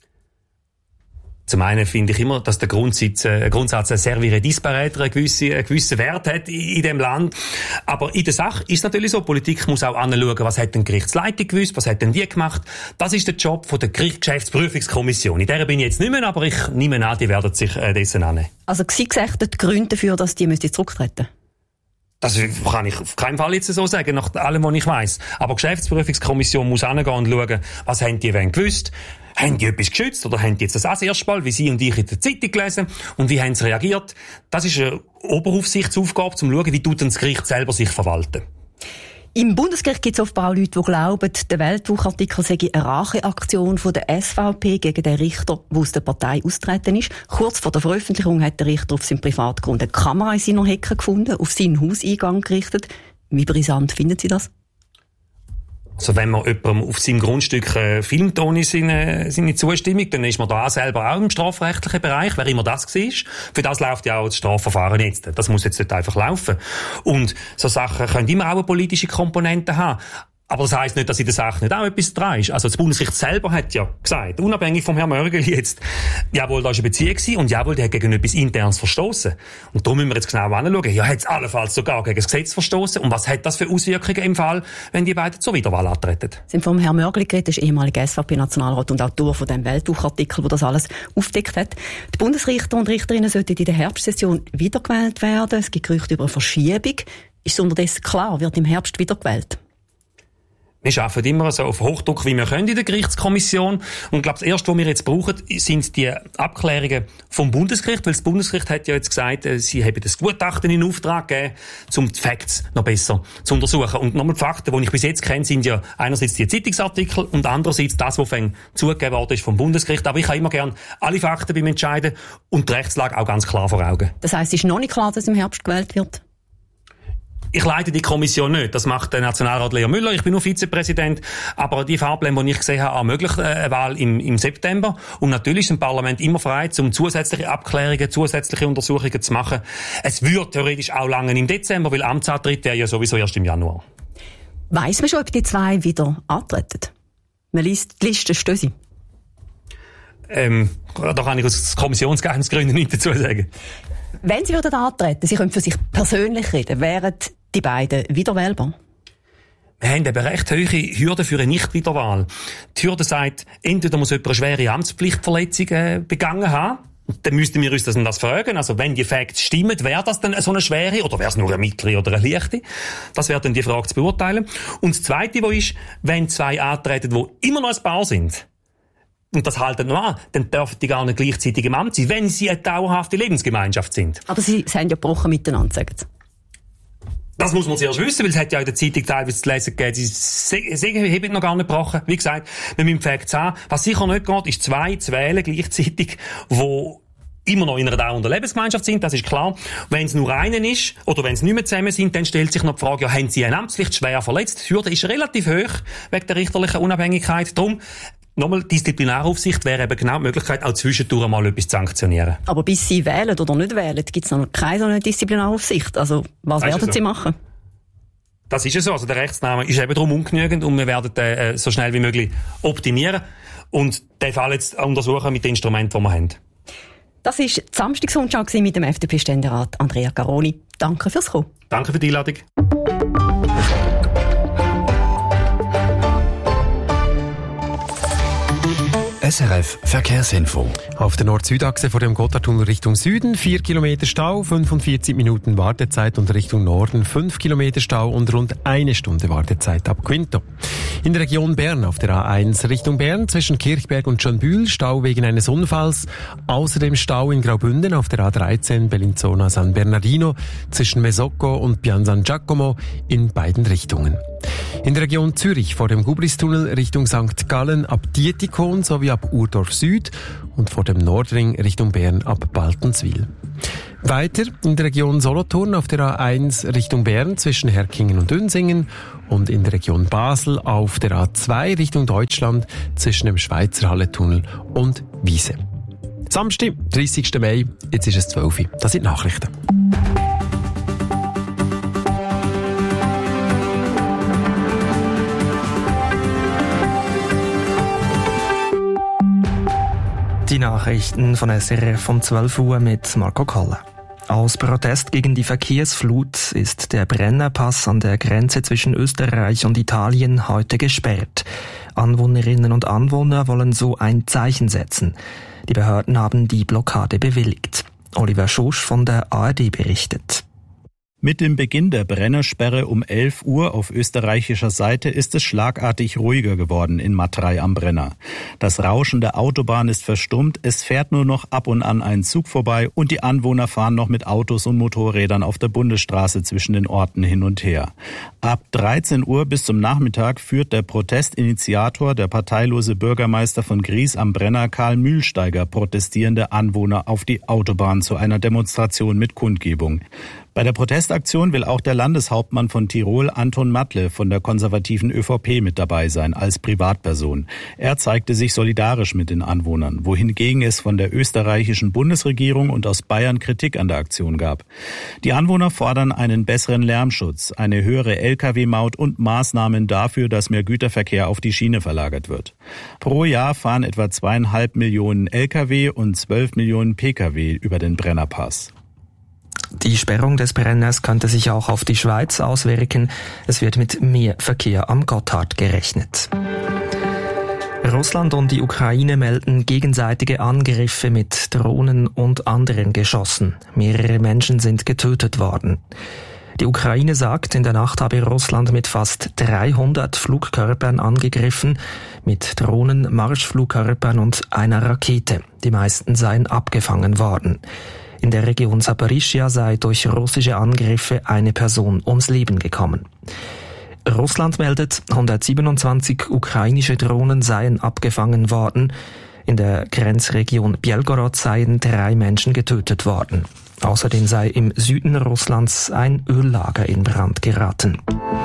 Zum einen finde ich immer, dass der Grundsatz ein servire disparate, einen gewissen Wert hat in dem Land. Aber in der Sache ist es natürlich so, Politik muss auch anschauen, was hat denn die Gerichtsleitung gewusst, was hat denn die gemacht. Das ist der Job von der Geschäftsprüfungskommission. In der bin ich jetzt nicht mehr, aber ich nehme an, die werden sich dessen annehmen. Also Sie gesagt, die Gründe dafür, dass die zurücktreten müssen? Das kann ich auf keinen Fall jetzt so sagen, nach allem, was ich weiss. Aber die Geschäftsprüfungskommission muss hingehen und schauen, was haben die gewusst. Haben die etwas geschützt oder haben die jetzt das auch das erste Mal, wie Sie und ich in der Zeitung gelesen, und wie haben sie reagiert? Das ist eine Oberaufsichtsaufgabe, um zu schauen, wie das Gericht selber sich verwalten. Im Bundesgericht gibt es offenbar auch Leute, die glauben, der Weltwochartikel sei eine Racheaktion von der SVP gegen den Richter, der aus der Partei austreten ist. Kurz vor der Veröffentlichung hat der Richter auf seinem Privatgrund eine Kamera in seiner Hecke gefunden, auf seinen Hauseingang gerichtet. Wie brisant finden Sie das? Also wenn man jemandem auf seinem Grundstück filmt ohne seine Zustimmung, dann ist man da selber auch im strafrechtlichen Bereich, wer immer das war. Für das läuft ja auch das Strafverfahren jetzt. Das muss jetzt nicht einfach laufen. Und so Sachen können immer auch eine politische Komponente haben. Aber das heisst nicht, dass in der Sache nicht auch etwas dran ist. Also das Bundesgericht selber hat ja gesagt, unabhängig vom Herrn Mörgeli jetzt, jawohl, da war eine Beziehung gewesen und jawohl, der hat gegen etwas Internes verstoßen. Und darum müssen wir jetzt genau anschauen, ja, hat es allenfalls sogar gegen das Gesetz verstoßen und was hat das für Auswirkungen im Fall, wenn die beiden zur Wiederwahl antreten? Sie sind vom Herrn Mörgeli geredet, ist ehemaliger SVP-Nationalrat und Autor von dem Weltwochartikel, der das alles aufdeckt hat. Die Bundesrichter und Richterinnen sollten in der Herbstsession wiedergewählt werden. Es gibt Gerüchte über eine Verschiebung. Ist es unterdessen klar, wird im Herbst wiedergewählt? Wir arbeiten immer so auf Hochdruck, wie wir können in der Gerichtskommission. Und ich glaube, das Erste, was wir jetzt brauchen, sind die Abklärungen vom Bundesgericht, weil das Bundesgericht hat ja jetzt gesagt, sie haben das Gutachten in Auftrag gegeben, um die Facts noch besser zu untersuchen. Und nochmal die Fakten, die ich bis jetzt kenne, sind ja einerseits die Zeitungsartikel und andererseits das, was zugegeben worden ist vom Bundesgericht. Aber ich habe immer gern alle Fakten beim Entscheiden und die Rechtslage auch ganz klar vor Augen. Das heisst, es ist noch nicht klar, dass im Herbst gewählt wird? Ich leite die Kommission nicht. Das macht der Nationalrat Leo Müller. Ich bin nur Vizepräsident. Aber die Fahrpläne, die ich gesehen habe, ermöglichen eine Wahl im September. Und natürlich ist im Parlament immer frei, um zusätzliche Abklärungen, zusätzliche Untersuchungen zu machen. Es würde theoretisch auch lange im Dezember, weil Amtsantritt wäre ja sowieso erst im Januar. Weiss man schon, ob die zwei wieder antreten? Man liest die Liste, stehen sie? Da kann ich aus Kommissionsgeheimnisgründen nichts dazu sagen. Wenn sie würden antreten, sie können für sich persönlich reden, wären die beiden wiederwählbar? Wir haben eben recht hohe Hürden für eine Nichtwiederwahl. Die Hürde sagt, entweder muss jemand eine schwere Amtspflichtverletzung begangen haben, dann müssten wir uns das fragen. Also wenn die Facts stimmen, wäre das dann so eine schwere oder wäre es nur eine mittlere oder eine leichte? Das wäre dann die Frage zu beurteilen. Und das Zweite, was ist, wenn zwei antreten, die immer noch ein Paar sind, und das halten noch an, dann dürfen die gar nicht gleichzeitig im Amt sein, wenn sie eine dauerhafte Lebensgemeinschaft sind. Aber sie sind ja gebrochen miteinander, sagen sie. Das muss man zuerst wissen, weil es hat ja in der Zeitung teilweise zu lesen gegeben, sie haben noch gar nicht gebrochen. Wie gesagt, wir müssen Facts haben. Was sicher nicht geht, ist zwei zu wählen gleichzeitig, wo immer noch in einer dauernden Lebensgemeinschaft sind, das ist klar. Wenn es nur einen ist, oder wenn es nicht mehr zusammen sind, dann stellt sich noch die Frage, ja, haben sie eine Amtspflicht schwer verletzt? Die Hürde ist relativ hoch, wegen der richterlichen Unabhängigkeit. Darum, nochmal, Disziplinaraufsicht wäre eben genau die Möglichkeit, auch zwischendurch mal etwas zu sanktionieren. Aber bis Sie wählen oder nicht wählen, gibt es noch keine so eine Disziplinaraufsicht. Also, was werden Sie machen? Das ist ja so. Also, der Rechtsname ist eben darum ungenügend und wir werden den so schnell wie möglich optimieren und den Fall jetzt untersuchen mit den Instrumenten, die wir haben. Das war die Samstagsrundschau mit dem FDP-Ständerat Andrea Garoni. Danke fürs Kommen. Danke für die Einladung. SRF Verkehrsinfo. Auf der Nord-Süd-Achse vor dem Gotthardtunnel Richtung Süden 4 Kilometer Stau, 45 Minuten Wartezeit und Richtung Norden 5 Kilometer Stau und rund 1 Stunde Wartezeit ab Quinto. In der Region Bern auf der A1 Richtung Bern zwischen Kirchberg und Schönbühl Stau wegen eines Unfalls. Außerdem Stau in Graubünden auf der A13 Bellinzona San Bernardino zwischen Mesocco und Pian San Giacomo in beiden Richtungen. In der Region Zürich vor dem Gubristunnel Richtung St. Gallen ab Dietikon sowie ab Urdorf Süd und vor dem Nordring Richtung Bern ab Baltenswil. Weiter in der Region Solothurn auf der A1 Richtung Bern zwischen Herkingen und Dünsingen und in der Region Basel auf der A2 Richtung Deutschland zwischen dem Schweizer Halletunnel und Wiese. Samstag, 30. Mai, jetzt ist es 12 Uhr. Das sind Nachrichten. Die Nachrichten von SRF um 12 Uhr mit Marco Koller. Aus Protest gegen die Verkehrsflut ist der Brennerpass an der Grenze zwischen Österreich und Italien heute gesperrt. Anwohnerinnen und Anwohner wollen so ein Zeichen setzen. Die Behörden haben die Blockade bewilligt. Oliver Schosch von der ARD berichtet. Mit dem Beginn der Brennersperre um 11 Uhr auf österreichischer Seite ist es schlagartig ruhiger geworden in Matrei am Brenner. Das Rauschen der Autobahn ist verstummt, es fährt nur noch ab und an ein Zug vorbei und die Anwohner fahren noch mit Autos und Motorrädern auf der Bundesstraße zwischen den Orten hin und her. Ab 13 Uhr bis zum Nachmittag führt der Protestinitiator, der parteilose Bürgermeister von Gries am Brenner, Karl Mühlsteiger, protestierende Anwohner auf die Autobahn zu einer Demonstration mit Kundgebung. Bei der Protestaktion will auch der Landeshauptmann von Tirol, Anton Matle, von der konservativen ÖVP mit dabei sein, als Privatperson. Er zeigte sich solidarisch mit den Anwohnern, wohingegen es von der österreichischen Bundesregierung und aus Bayern Kritik an der Aktion gab. Die Anwohner fordern einen besseren Lärmschutz, eine höhere Lkw-Maut und Maßnahmen dafür, dass mehr Güterverkehr auf die Schiene verlagert wird. Pro Jahr fahren etwa 2,5 Millionen Lkw und 12 Millionen Pkw über den Brennerpass. Die Sperrung des Brenners könnte sich auch auf die Schweiz auswirken. Es wird mit mehr Verkehr am Gotthard gerechnet. Russland und die Ukraine melden gegenseitige Angriffe mit Drohnen und anderen Geschossen. Mehrere Menschen sind getötet worden. Die Ukraine sagt, in der Nacht habe Russland mit fast 300 Flugkörpern angegriffen, mit Drohnen, Marschflugkörpern und einer Rakete. Die meisten seien abgefangen worden. In der Region Saporischschja sei durch russische Angriffe eine Person ums Leben gekommen. Russland meldet, 127 ukrainische Drohnen seien abgefangen worden. In der Grenzregion Belgorod seien 3 Menschen getötet worden. Außerdem sei im Süden Russlands ein Öllager in Brand geraten.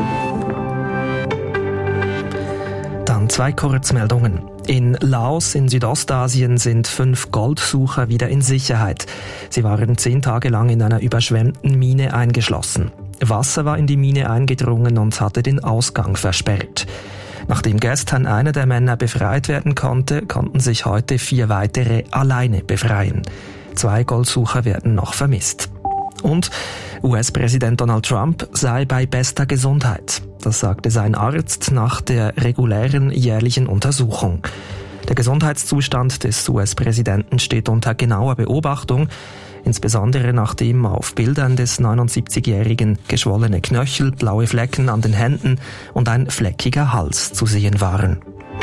Dann 2 Kurzmeldungen. In Laos in Südostasien sind 5 Goldsucher wieder in Sicherheit. Sie waren 10 Tage lang in einer überschwemmten Mine eingeschlossen. Wasser war in die Mine eingedrungen und hatte den Ausgang versperrt. Nachdem gestern einer der Männer befreit werden konnte, konnten sich heute 4 weitere alleine befreien. 2 Goldsucher werden noch vermisst. Und US-Präsident Donald Trump sei bei bester Gesundheit. Das sagte sein Arzt nach der regulären jährlichen Untersuchung. Der Gesundheitszustand des US-Präsidenten steht unter genauer Beobachtung, insbesondere nachdem auf Bildern des 79-Jährigen geschwollene Knöchel, blaue Flecken an den Händen und ein fleckiger Hals zu sehen waren.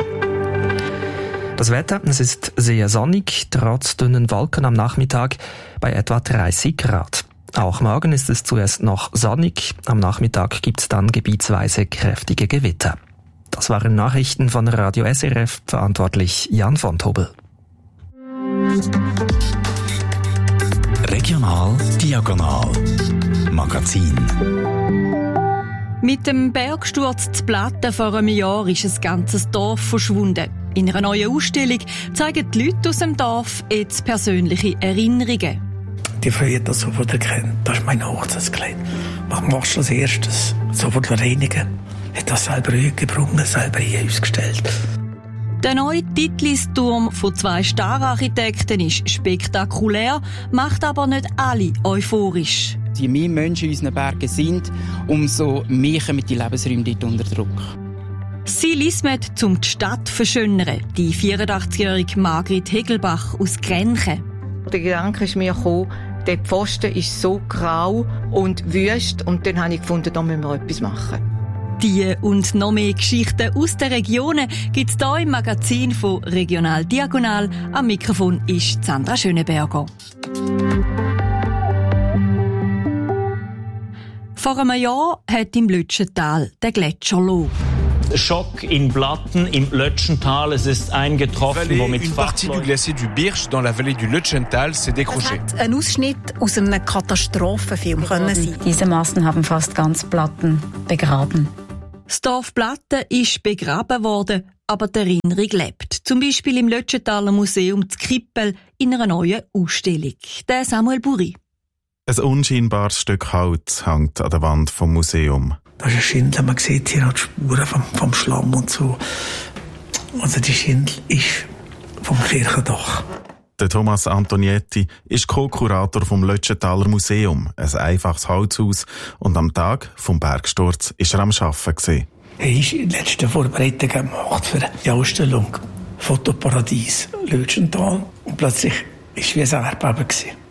Das Wetter, es ist sehr sonnig, trotz dünnen Wolken am Nachmittag bei etwa 30 Grad. Auch morgen ist es zuerst noch sonnig, am Nachmittag gibt's dann gebietsweise kräftige Gewitter. Das waren Nachrichten von Radio SRF, verantwortlich Jan von Tobel. Regional Diagonal Magazin. Mit dem Bergsturz zu Platten vor einem Jahr ist ein ganzes Dorf verschwunden. In einer neuen Ausstellung zeigen die Leute aus dem Dorf jetzt persönliche Erinnerungen. Die Frau hat das sofort erkannt. Das ist mein Hochzeitskleid. Was machst du als erstes? Sofort reinigen. Hat das selber gebrungen, selber hier ausgestellt. Der neue Titlisturm von 2 Star-Architekten ist spektakulär, macht aber nicht alle euphorisch. Je mehr Menschen in unseren Bergen sind, umso mehr kommen die Lebensräume dort unter Druck. Sie lismet, um die Stadt zu verschönern. Die 84-jährige Margrit Hegelbach aus Grenchen. Der Gedanke ist mir gekommen, der Pfosten ist so grau und wüst und dann habe ich gefunden, da müssen wir etwas machen. Die und noch mehr Geschichten aus den Regionen gibt es hier im Magazin von Regional Diagonal. Am Mikrofon ist Sandra Schöneberger. Vor einem Jahr hat im Lütschental der Gletscher Loh. Schock in Blatten im Lötschental. Es ist eingetroffen, womit une partie du glacier du Birch dans la vallée du Lötschental s'est décroché. Ein Ausschnitt aus einem Katastrophenfilm können sein. Diese Massen haben fast ganz Platten begraben. Das Dorf Platten ist begraben worden, aber die Erinnerung lebt. Zum Beispiel im Lötschentaler Museum zu Krippel in einer neuen Ausstellung. Der Samuel Buri. Ein unscheinbares Stück Holz hängt an der Wand vom Museum. Da ist ein Schindel, man sieht hier auch die Spuren vom Schlamm und so. Also die Schindel ist vom Kirchendach. Der Thomas Antonietti ist Co-Kurator vom Lötschentaler Museum, ein einfaches Holzhaus. Und am Tag vom Bergsturz war er am Arbeiten. Er ist die letzten Vorbereitungen gemacht für die Ausstellung Fotoparadies Lötschental. Und plötzlich war es wie ein Erdbeben.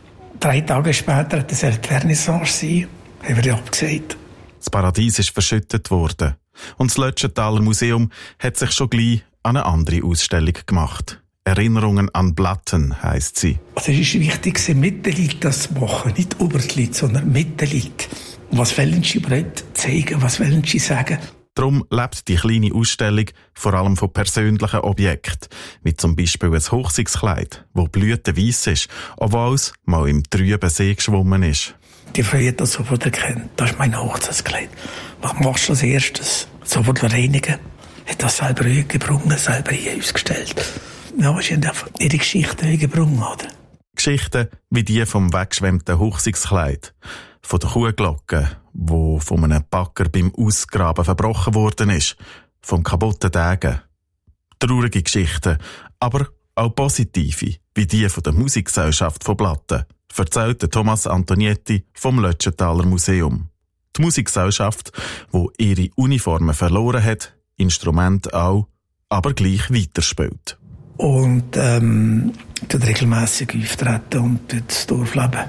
3 Tage später hat es eine Vernissage sein, haben wir abgesagt. Das Paradies ist verschüttet worden. Und das Lötschentaler Museum hat sich schon gleich an eine andere Ausstellung gemacht. Erinnerungen an Blatten heisst sie. Also es ist wichtig, mit den Leuten das zu machen. Nicht über die Leute, sondern mit den Leuten. Und was wollen sie überhaupt zeigen? Was wollen sie sagen? Darum lebt die kleine Ausstellung vor allem von persönlichen Objekten, wie zum Beispiel ein Hochzeitskleid, das blütenweiss ist, obwohl es mal im trüben See geschwommen ist. Die Frau hat das sofort erkannt. Das ist mein Hochzeitskleid. Was machst du als erstes? Sofort reinigen. Hat das selber eingebrungen, selber hier ausgestellt. Ja, sie haben einfach ihre Geschichten eingebrungen, oder? Geschichten wie die vom weggeschwemmten Hochzeitskleid, von der Kuhglocke, wo von einem Bagger beim Ausgraben verbrochen worden ist, vom kaputten Degen. Traurige Geschichten, aber auch positive, wie die von der Musikgesellschaft von Platten, erzählt Thomas Antonietti vom Lötschentaler Museum. Die Musikgesellschaft, die ihre Uniformen verloren hat, Instrumente auch, aber gleich weiterspielt. Und tut regelmässig auftreten und das Dorfleben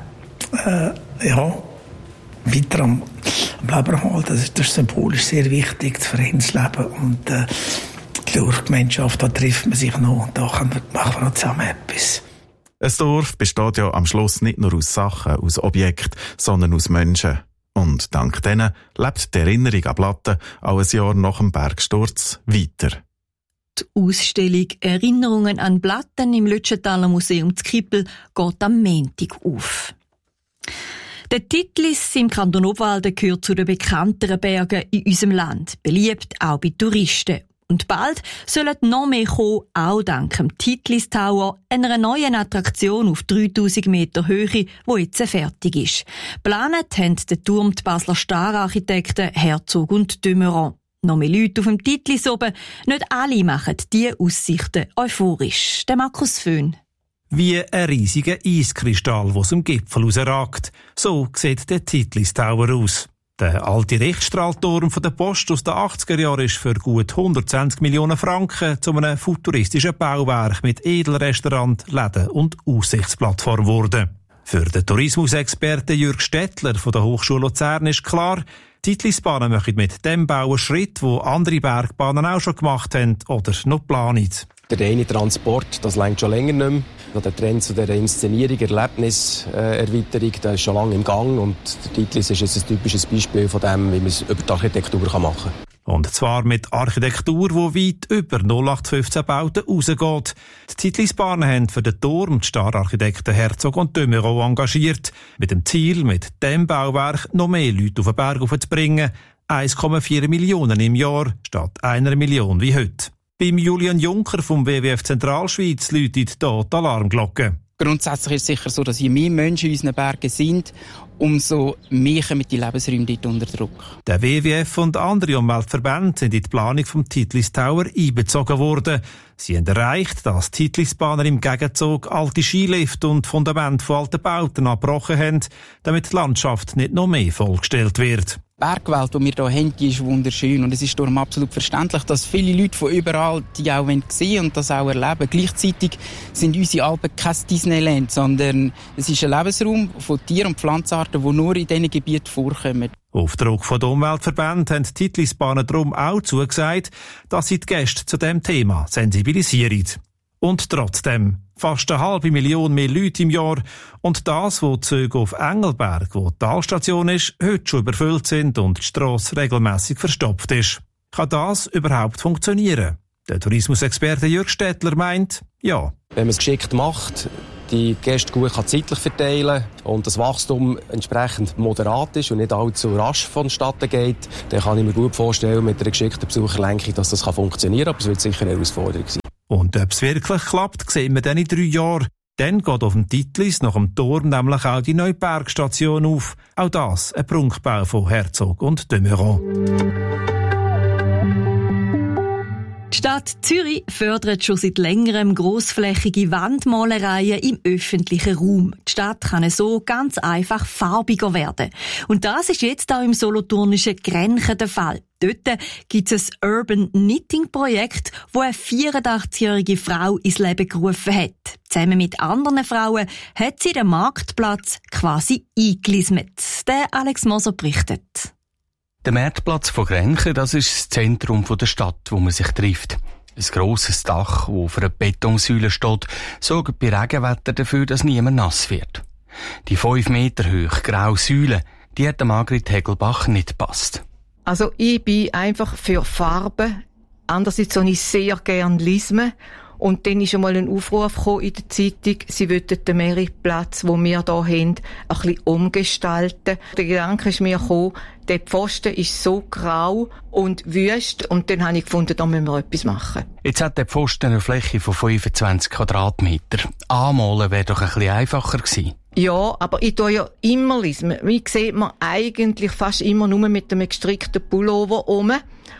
weiter am Leben halten. Das ist symbolisch sehr wichtig, das Vereinsleben und die Dorfgemeinschaft, da trifft man sich noch und da machen wir noch zusammen etwas. Ein Dorf besteht ja am Schluss nicht nur aus Sachen, aus Objekten, sondern aus Menschen. Und dank denen lebt die Erinnerung an Platten auch ein Jahr nach dem Bergsturz weiter. Die Ausstellung Erinnerungen an Platten im Lötschentaler Museum zu Krippel geht am Montag auf. Der Titlis im Kanton Obwalden gehört zu den bekannteren Bergen in unserem Land, beliebt auch bei Touristen. Und bald sollen noch mehr kommen, auch dank dem Titlis Tower, einer neuen Attraktion auf 3000 Meter Höhe, die jetzt fertig ist. Geplant haben den Turm die Basler Stararchitekten Herzog und de Meuron. Noch mehr Leute auf dem Titlis oben. Nicht alle machen diese Aussichten euphorisch. Der Markus Föhn. Wie ein riesiger Eiskristall, der aus dem Gipfel rausragt. So sieht der Titlis Tower aus. Der alte Richtstrahlturm von der Post aus den 80er Jahren ist für gut 120 Millionen Franken zu einem futuristischen Bauwerk mit Edelrestaurant, Läden und Aussichtsplattform geworden. Für den Tourismusexperten Jürg Stettler von der Hochschule Luzern ist klar, die Titlisbahnen machen mit dem Bau einen Schritt, den andere Bergbahnen auch schon gemacht haben oder noch planen. Der reine Transport, das reicht schon länger nicht mehr. Der Trend zu dieser Inszenierung, Erlebniserweiterung, der ist schon lange im Gang. Und der Titlis ist jetzt ein typisches Beispiel von dem, wie man es über die Architektur machen kann. Und zwar mit Architektur, die weit über 0815 Bauten rausgeht. Die Titlisbahnen haben für den Turm die Stararchitekten Herzog und de Meuron engagiert, mit dem Ziel, mit dem Bauwerk noch mehr Leute auf den Berg aufzubringen. 1,4 Millionen im Jahr statt 1 Million wie heute. Beim Julian Juncker vom WWF Zentralschweiz läutet hier die Alarmglocke. Grundsätzlich ist es sicher so, dass je mehr Menschen in unseren Bergen sind, umso mehr kommen die Lebensräume dort unter Druck. Der WWF und andere Umweltverbände sind in die Planung vom Titlis Tower einbezogen worden. Sie haben erreicht, dass Titlisbahner im Gegenzug alte Skilifte und Fundamente von alten Bauten abgebrochen haben, damit die Landschaft nicht noch mehr vollgestellt wird. Bergwelt, die wir hier haben, die ist wunderschön. Und es ist darum absolut verständlich, dass viele Leute von überall die auch sehen und das auch erleben. Gleichzeitig sind unsere Alpen kein Disneyland, sondern es ist ein Lebensraum von Tier- und Pflanzenarten, die nur in diesen Gebieten vorkommen. Auf Druck von der Umweltverbänden haben die Titlisbahnen darum auch zugesagt, dass sie die Gäste zu diesem Thema sensibilisieren. Und trotzdem, fast 500.000 mehr Leute im Jahr und das, wo die Züge auf Engelberg, wo die Talstation ist, heute schon überfüllt sind und die Strasse regelmässig verstopft ist. Kann das überhaupt funktionieren? Der Tourismusexperte Jürg Stettler meint, ja. Wenn man es geschickt macht, die Gäste gut zeitlich verteilen und das Wachstum entsprechend moderat ist und nicht allzu rasch vonstatten geht, dann kann ich mir gut vorstellen, mit einer geschickten Besucherlenkung, dass das funktionieren kann, aber es wird sicher eine Herausforderung sein. Und ob es wirklich klappt, sehen wir dann in 3 Jahren. Dann geht auf dem Titlis nach dem Turm nämlich auch die neue Bergstation auf. Auch das ein Prunkbau von Herzog und de Meuron. Die Stadt Zürich fördert schon seit längerem grossflächige Wandmalereien im öffentlichen Raum. Die Stadt kann so ganz einfach farbiger werden. Und das ist jetzt auch im solothurnischen Grenchen der Fall. Dort gibt es ein Urban Knitting Projekt, das eine 84-jährige Frau ins Leben gerufen hat. Zusammen mit anderen Frauen hat sie den Marktplatz quasi eingelismet. Der Alex Moser berichtet. Der Marktplatz von Grenchen, das ist das Zentrum der Stadt, wo man sich trifft. Ein grosses Dach, das auf einer Betonsäule steht, sorgt bei Regenwetter dafür, dass niemand nass wird. Die 5 Meter hohe graue Säule, die hat Margrit Hegelbach nicht gepasst. Also ich bin einfach für Farben. Andererseits habe ich sehr gerne Lismen. Und dann ist einmal ein Aufruf gekommen in der Zeitung, sie wollten den Meerplatz, den wir hier haben, ein bisschen umgestalten. Der Gedanke ist mir gekommen, der Pfosten ist so grau und wüst, und dann habe ich gefunden, da müssen wir etwas machen. Jetzt hat der Pfosten eine Fläche von 25 Quadratmeter. Anmalen wäre doch ein bisschen einfacher gewesen. Ja, aber ich tue ja immer Lismen. Wie sieht man eigentlich fast immer nur mit einem gestrickten Pullover um.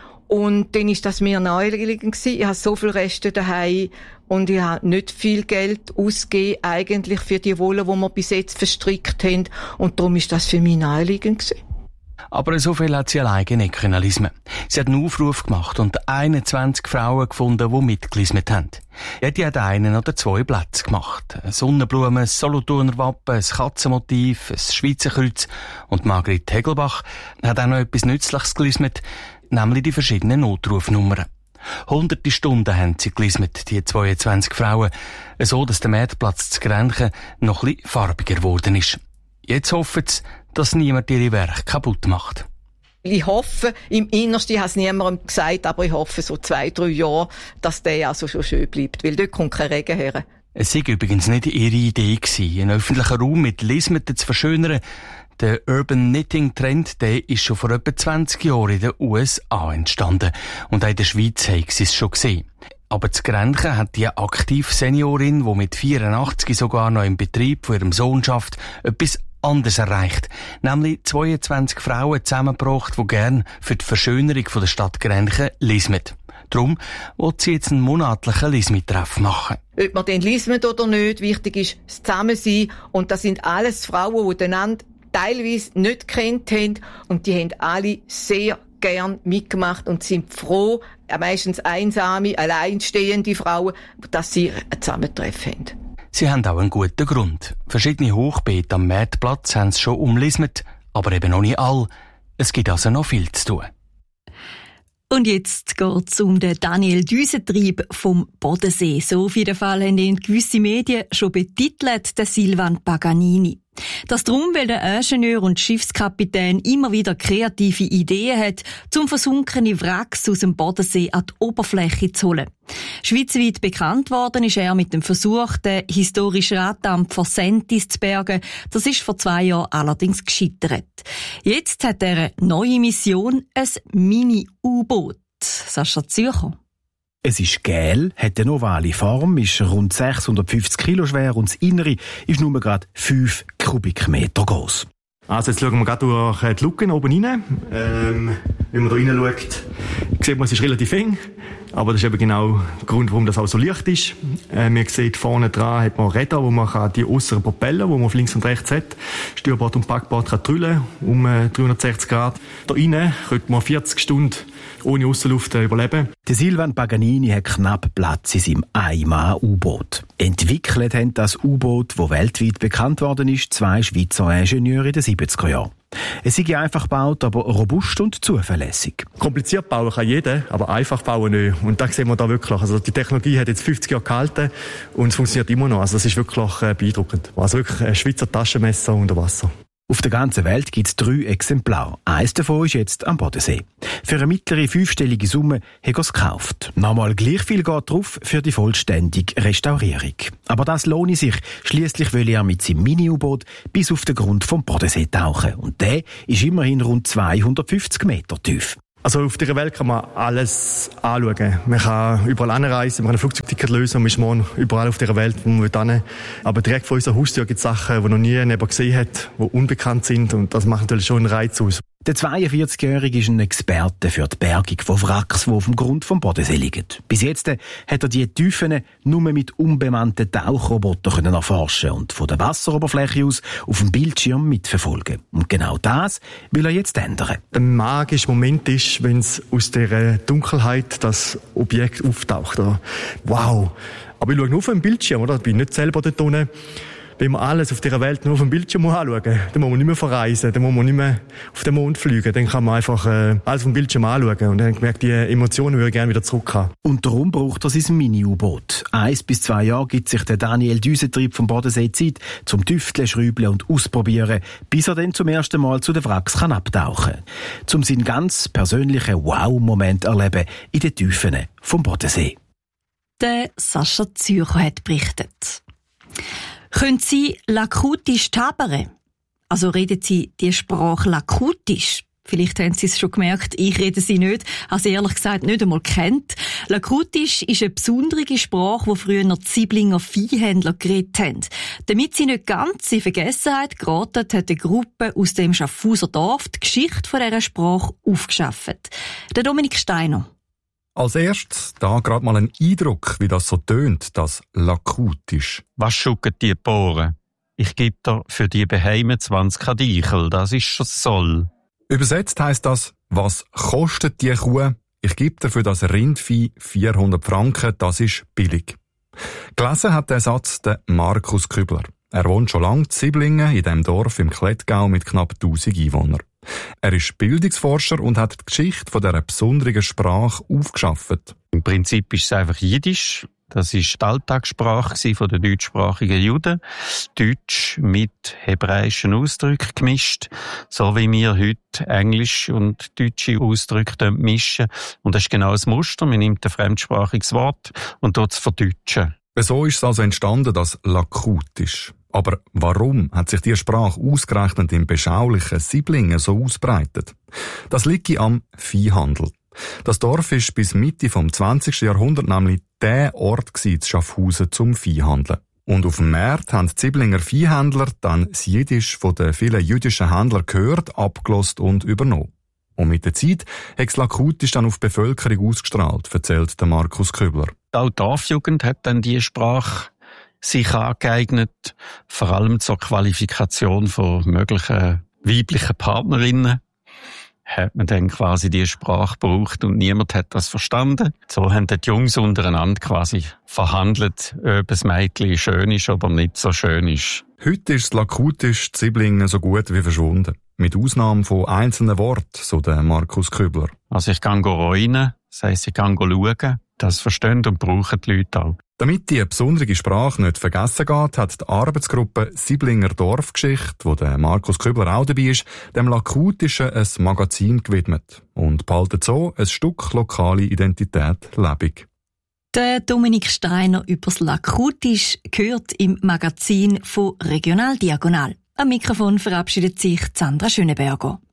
Und dann ist das mir naheliegend gewesen. Ich habe so viele Reste daheim und ich habe nicht viel Geld ausgegeben eigentlich für die Wolle, die wir bis jetzt verstrickt haben. Und darum ist das für mich naheliegend gewesen. Aber so viel hat sie alleine nicht können lismen. Sie hat einen Aufruf gemacht und 21 Frauen gefunden, die mitgelismet haben. Jede hat 1 oder 2 Plätze gemacht. Eine Sonnenblume, ein Solothurner Wappen, ein Katzenmotiv, ein Schweizer Kreuz. Und Margrit Hegelbach hat auch noch etwas Nützliches gelismet, nämlich die verschiedenen Notrufnummern. Hunderte Stunden haben sie gelismet, die 22 Frauen, so dass der Marktplatz zu Grenchen noch ein bisschen farbiger geworden ist. Jetzt hoffen sie, dass niemand ihre Werke kaputt macht. Ich hoffe, im Innersten, ich habe es niemandem gesagt, aber ich hoffe, so 2-3 Jahre, dass der also schon schön bleibt, weil dort kommt kein Regen her. Es war übrigens nicht ihre Idee gewesen, einen öffentlichen Raum mit Lismeten zu verschönern. Der Urban Knitting Trend, der ist schon vor etwa 20 Jahren in den USA entstanden. Und auch in der Schweiz haben sie es schon gesehen. Aber zu Grenchen hat die aktive Seniorin, die mit 84 sogar noch im Betrieb von ihrem Sohn schafft, etwas anders erreicht. Nämlich 22 Frauen zusammengebracht, die gern für die Verschönerung der Stadt Grenchen lismen. Darum will sie jetzt einen monatlichen Lismi-Treff machen. Ob man den lismet oder nicht, wichtig ist das Zusammensein. Und das sind alles Frauen, die einander teilweise nicht gekannt haben. Und die haben alle sehr gern mitgemacht und sind froh, meistens einsame, alleinstehende Frauen, dass sie ein Zusammentreff haben. Sie haben auch einen guten Grund. Verschiedene Hochbeete am Marktplatz haben es schon umlismet, aber eben noch nicht alle. Es gibt also noch viel zu tun. Und jetzt geht's um den Daniel Düsentrieb vom Bodensee. So auf jeden Fall haben ihn gewisse Medien schon betitelt, der Silvan Paganini. Das darum, weil der Ingenieur und Schiffskapitän immer wieder kreative Ideen hat, um versunkene Wracks aus dem Bodensee an die Oberfläche zu holen. Schweizweit bekannt worden ist er mit dem Versuch, den historischen Raddampfer Sentis zu bergen. Das ist vor 2 Jahren allerdings gescheitert. Jetzt hat er eine neue Mission, ein Mini-U-Boot. Sascha Zürcher. Es ist gel, hat eine ovale Form, ist rund 650 Kilo schwer und das Innere ist nur gerade 5 Kubikmeter groß. Also jetzt schauen wir gerade durch die Luken oben rein. Wenn man da reinschaut, sieht man, es ist relativ eng. Aber das ist eben genau der Grund, warum das auch so leicht ist. Man sieht, vorne dran hat man Räder, wo man die äußeren Propeller, wo man auf links und rechts hat, Steuerbord und Backbord kann drüllen, um 360 Grad. Da innen könnte man 40 Stunden ohne Aussenluft überleben. Der Silvan Paganini hat knapp Platz in seinem Einmann-U-Boot. Entwickelt haben das U-Boot, das weltweit bekannt worden ist, 2 Schweizer Ingenieure in den 70er Jahren. Es sei einfach gebaut, aber robust und zuverlässig. Kompliziert bauen kann jeder, aber einfach bauen nicht. Und das sehen wir da wirklich. Also die Technologie hat jetzt 50 Jahre gehalten und es funktioniert immer noch. Also das ist wirklich beeindruckend. Also wirklich ein Schweizer Taschenmesser unter Wasser. Auf der ganzen Welt gibt es 3 Exemplare. Eines davon ist jetzt am Bodensee. Für eine mittlere 5-stellige Summe hat er es gekauft. Nochmal gleich viel geht drauf für die vollständige Restaurierung. Aber das lohnt sich. Schliesslich will er mit seinem Mini-U-Boot bis auf den Grund vom Bodensee tauchen. Und der ist immerhin rund 250 Meter tief. Also auf dieser Welt kann man alles anschauen. Man kann überall anreisen, man kann ein Flugzeugticket lösen und man ist morgen überall auf dieser Welt, wo man hin. Aber direkt vor unserer Haustür gibt es Sachen, die noch nie jemand gesehen hat, die unbekannt sind und das macht natürlich schon einen Reiz aus. Der 42-Jährige ist ein Experte für die Bergung von Wracks, die auf dem Grund vom Bodensee liegen. Bis jetzt hat er die Tiefen nur mit unbemannten Tauchrobotern erforschen und von der Wasseroberfläche aus auf dem Bildschirm mitverfolgen. Und genau das will er jetzt ändern. Ein magischer Moment ist, wenn es aus dieser Dunkelheit das Objekt auftaucht. Wow! Aber ich schaue nur auf den Bildschirm, oder? Ich bin nicht selber dort unten. Wenn man alles auf dieser Welt nur auf dem Bildschirm anschauen muss, dann muss man nicht mehr verreisen, dann muss man nicht mehr auf den Mond fliegen, dann kann man einfach alles vom Bildschirm anschauen und dann merkt die Emotionen, würde ich gerne wieder zurück haben. Und darum braucht er sein Mini-U-Boot. 1 bis 2 Jahre gibt sich der Daniel Düsentrieb vom Bodensee Zeit zum Tüfteln, Schrübeln und Ausprobieren, bis er dann zum ersten Mal zu den Wracks kann abtauchen kann. Um seinen ganz persönlichen Wow-Moment erleben in den Tiefen vom Bodensee. Der Sascha Zürcher hat berichtet. Können Sie Lakutisch tabere? Also reden Sie die Sprache Lakutisch? Vielleicht haben Sie es schon gemerkt, ich rede sie nicht, habe sie ehrlich gesagt nicht einmal kennt. Lakutisch ist eine besondere Sprache, die früher die Siblinger Viehhändler geredet haben. Damit sie nicht ganz in Vergessenheit geraten, hat eine Gruppe aus dem Schaffhauser Dorf die Geschichte von dieser Sprache aufgeschafft. Der Dominik Steiner. Als erstes, da gerade mal ein Eindruck, wie das so tönt, das Lakutisch. Was schucken die Bohren? Ich gebe dir für die Beheime 20 Kadichel, das ist schon soll. Übersetzt heisst das, was kostet die Kuh? Ich gebe dir für das Rindvieh 400 Franken, das ist billig. Gelesen hat der Satz der Markus Kübler. Er wohnt schon lange in Siblingen, in dem Dorf im Klettgau mit knapp 1000 Einwohnern. Er ist Bildungsforscher und hat die Geschichte von dieser besonderen Sprache aufgeschafft. Im Prinzip ist es einfach Jiddisch. Das ist die Alltagssprache von den deutschsprachigen Juden. Deutsch mit hebräischen Ausdrücken gemischt. So wie wir heute Englisch und deutsche Ausdrücke mischen. Und das ist genau das Muster. Man nimmt ein fremdsprachiges Wort und tut es verdeutschen. So ist es also entstanden, das Lakutisch. Aber warum hat sich die Sprache ausgerechnet im beschaulichen Siblingen so ausbreitet? Das liegt am Viehhandel. Das Dorf ist bis Mitte vom 20. Jahrhundert nämlich der Ort in Schaffhausen zum Viehhandeln. Und auf dem Markt haben die Siblinger Viehhändler dann das Jiddisch von den vielen jüdischen Händlern gehört, abgelost und übernommen. Und mit der Zeit hat das Lakutisch dann auf die Bevölkerung ausgestrahlt, erzählt der Markus Kübler. Auch die Dorfjugend hat dann die Sprache sich angeeignet, vor allem zur Qualifikation von möglichen weiblichen Partnerinnen. Hat man dann quasi die Sprache gebraucht und niemand hat das verstanden. So haben die Jungs untereinander quasi verhandelt, ob das Mädchen schön ist oder nicht so schön ist. Heute ist das Lakutisch in Siblingen so gut wie verschwunden. Mit Ausnahme von einzelnen Worten, so der Markus Kübler. Also ich kann rein, das heisst, ich kann schauen. Das verstehen und brauchen die Leute auch. Damit die besondere Sprache nicht vergessen geht, hat die Arbeitsgruppe Siblinger Dorfgeschichte, wo der Markus Kübler auch dabei ist, dem Lakutischen ein Magazin gewidmet und behaltet so ein Stück lokale Identität lebendig. Der Dominik Steiner übers Lakutisch gehört im Magazin von Regional Diagonal. Am Mikrofon verabschiedet sich Sandra Schöneberger.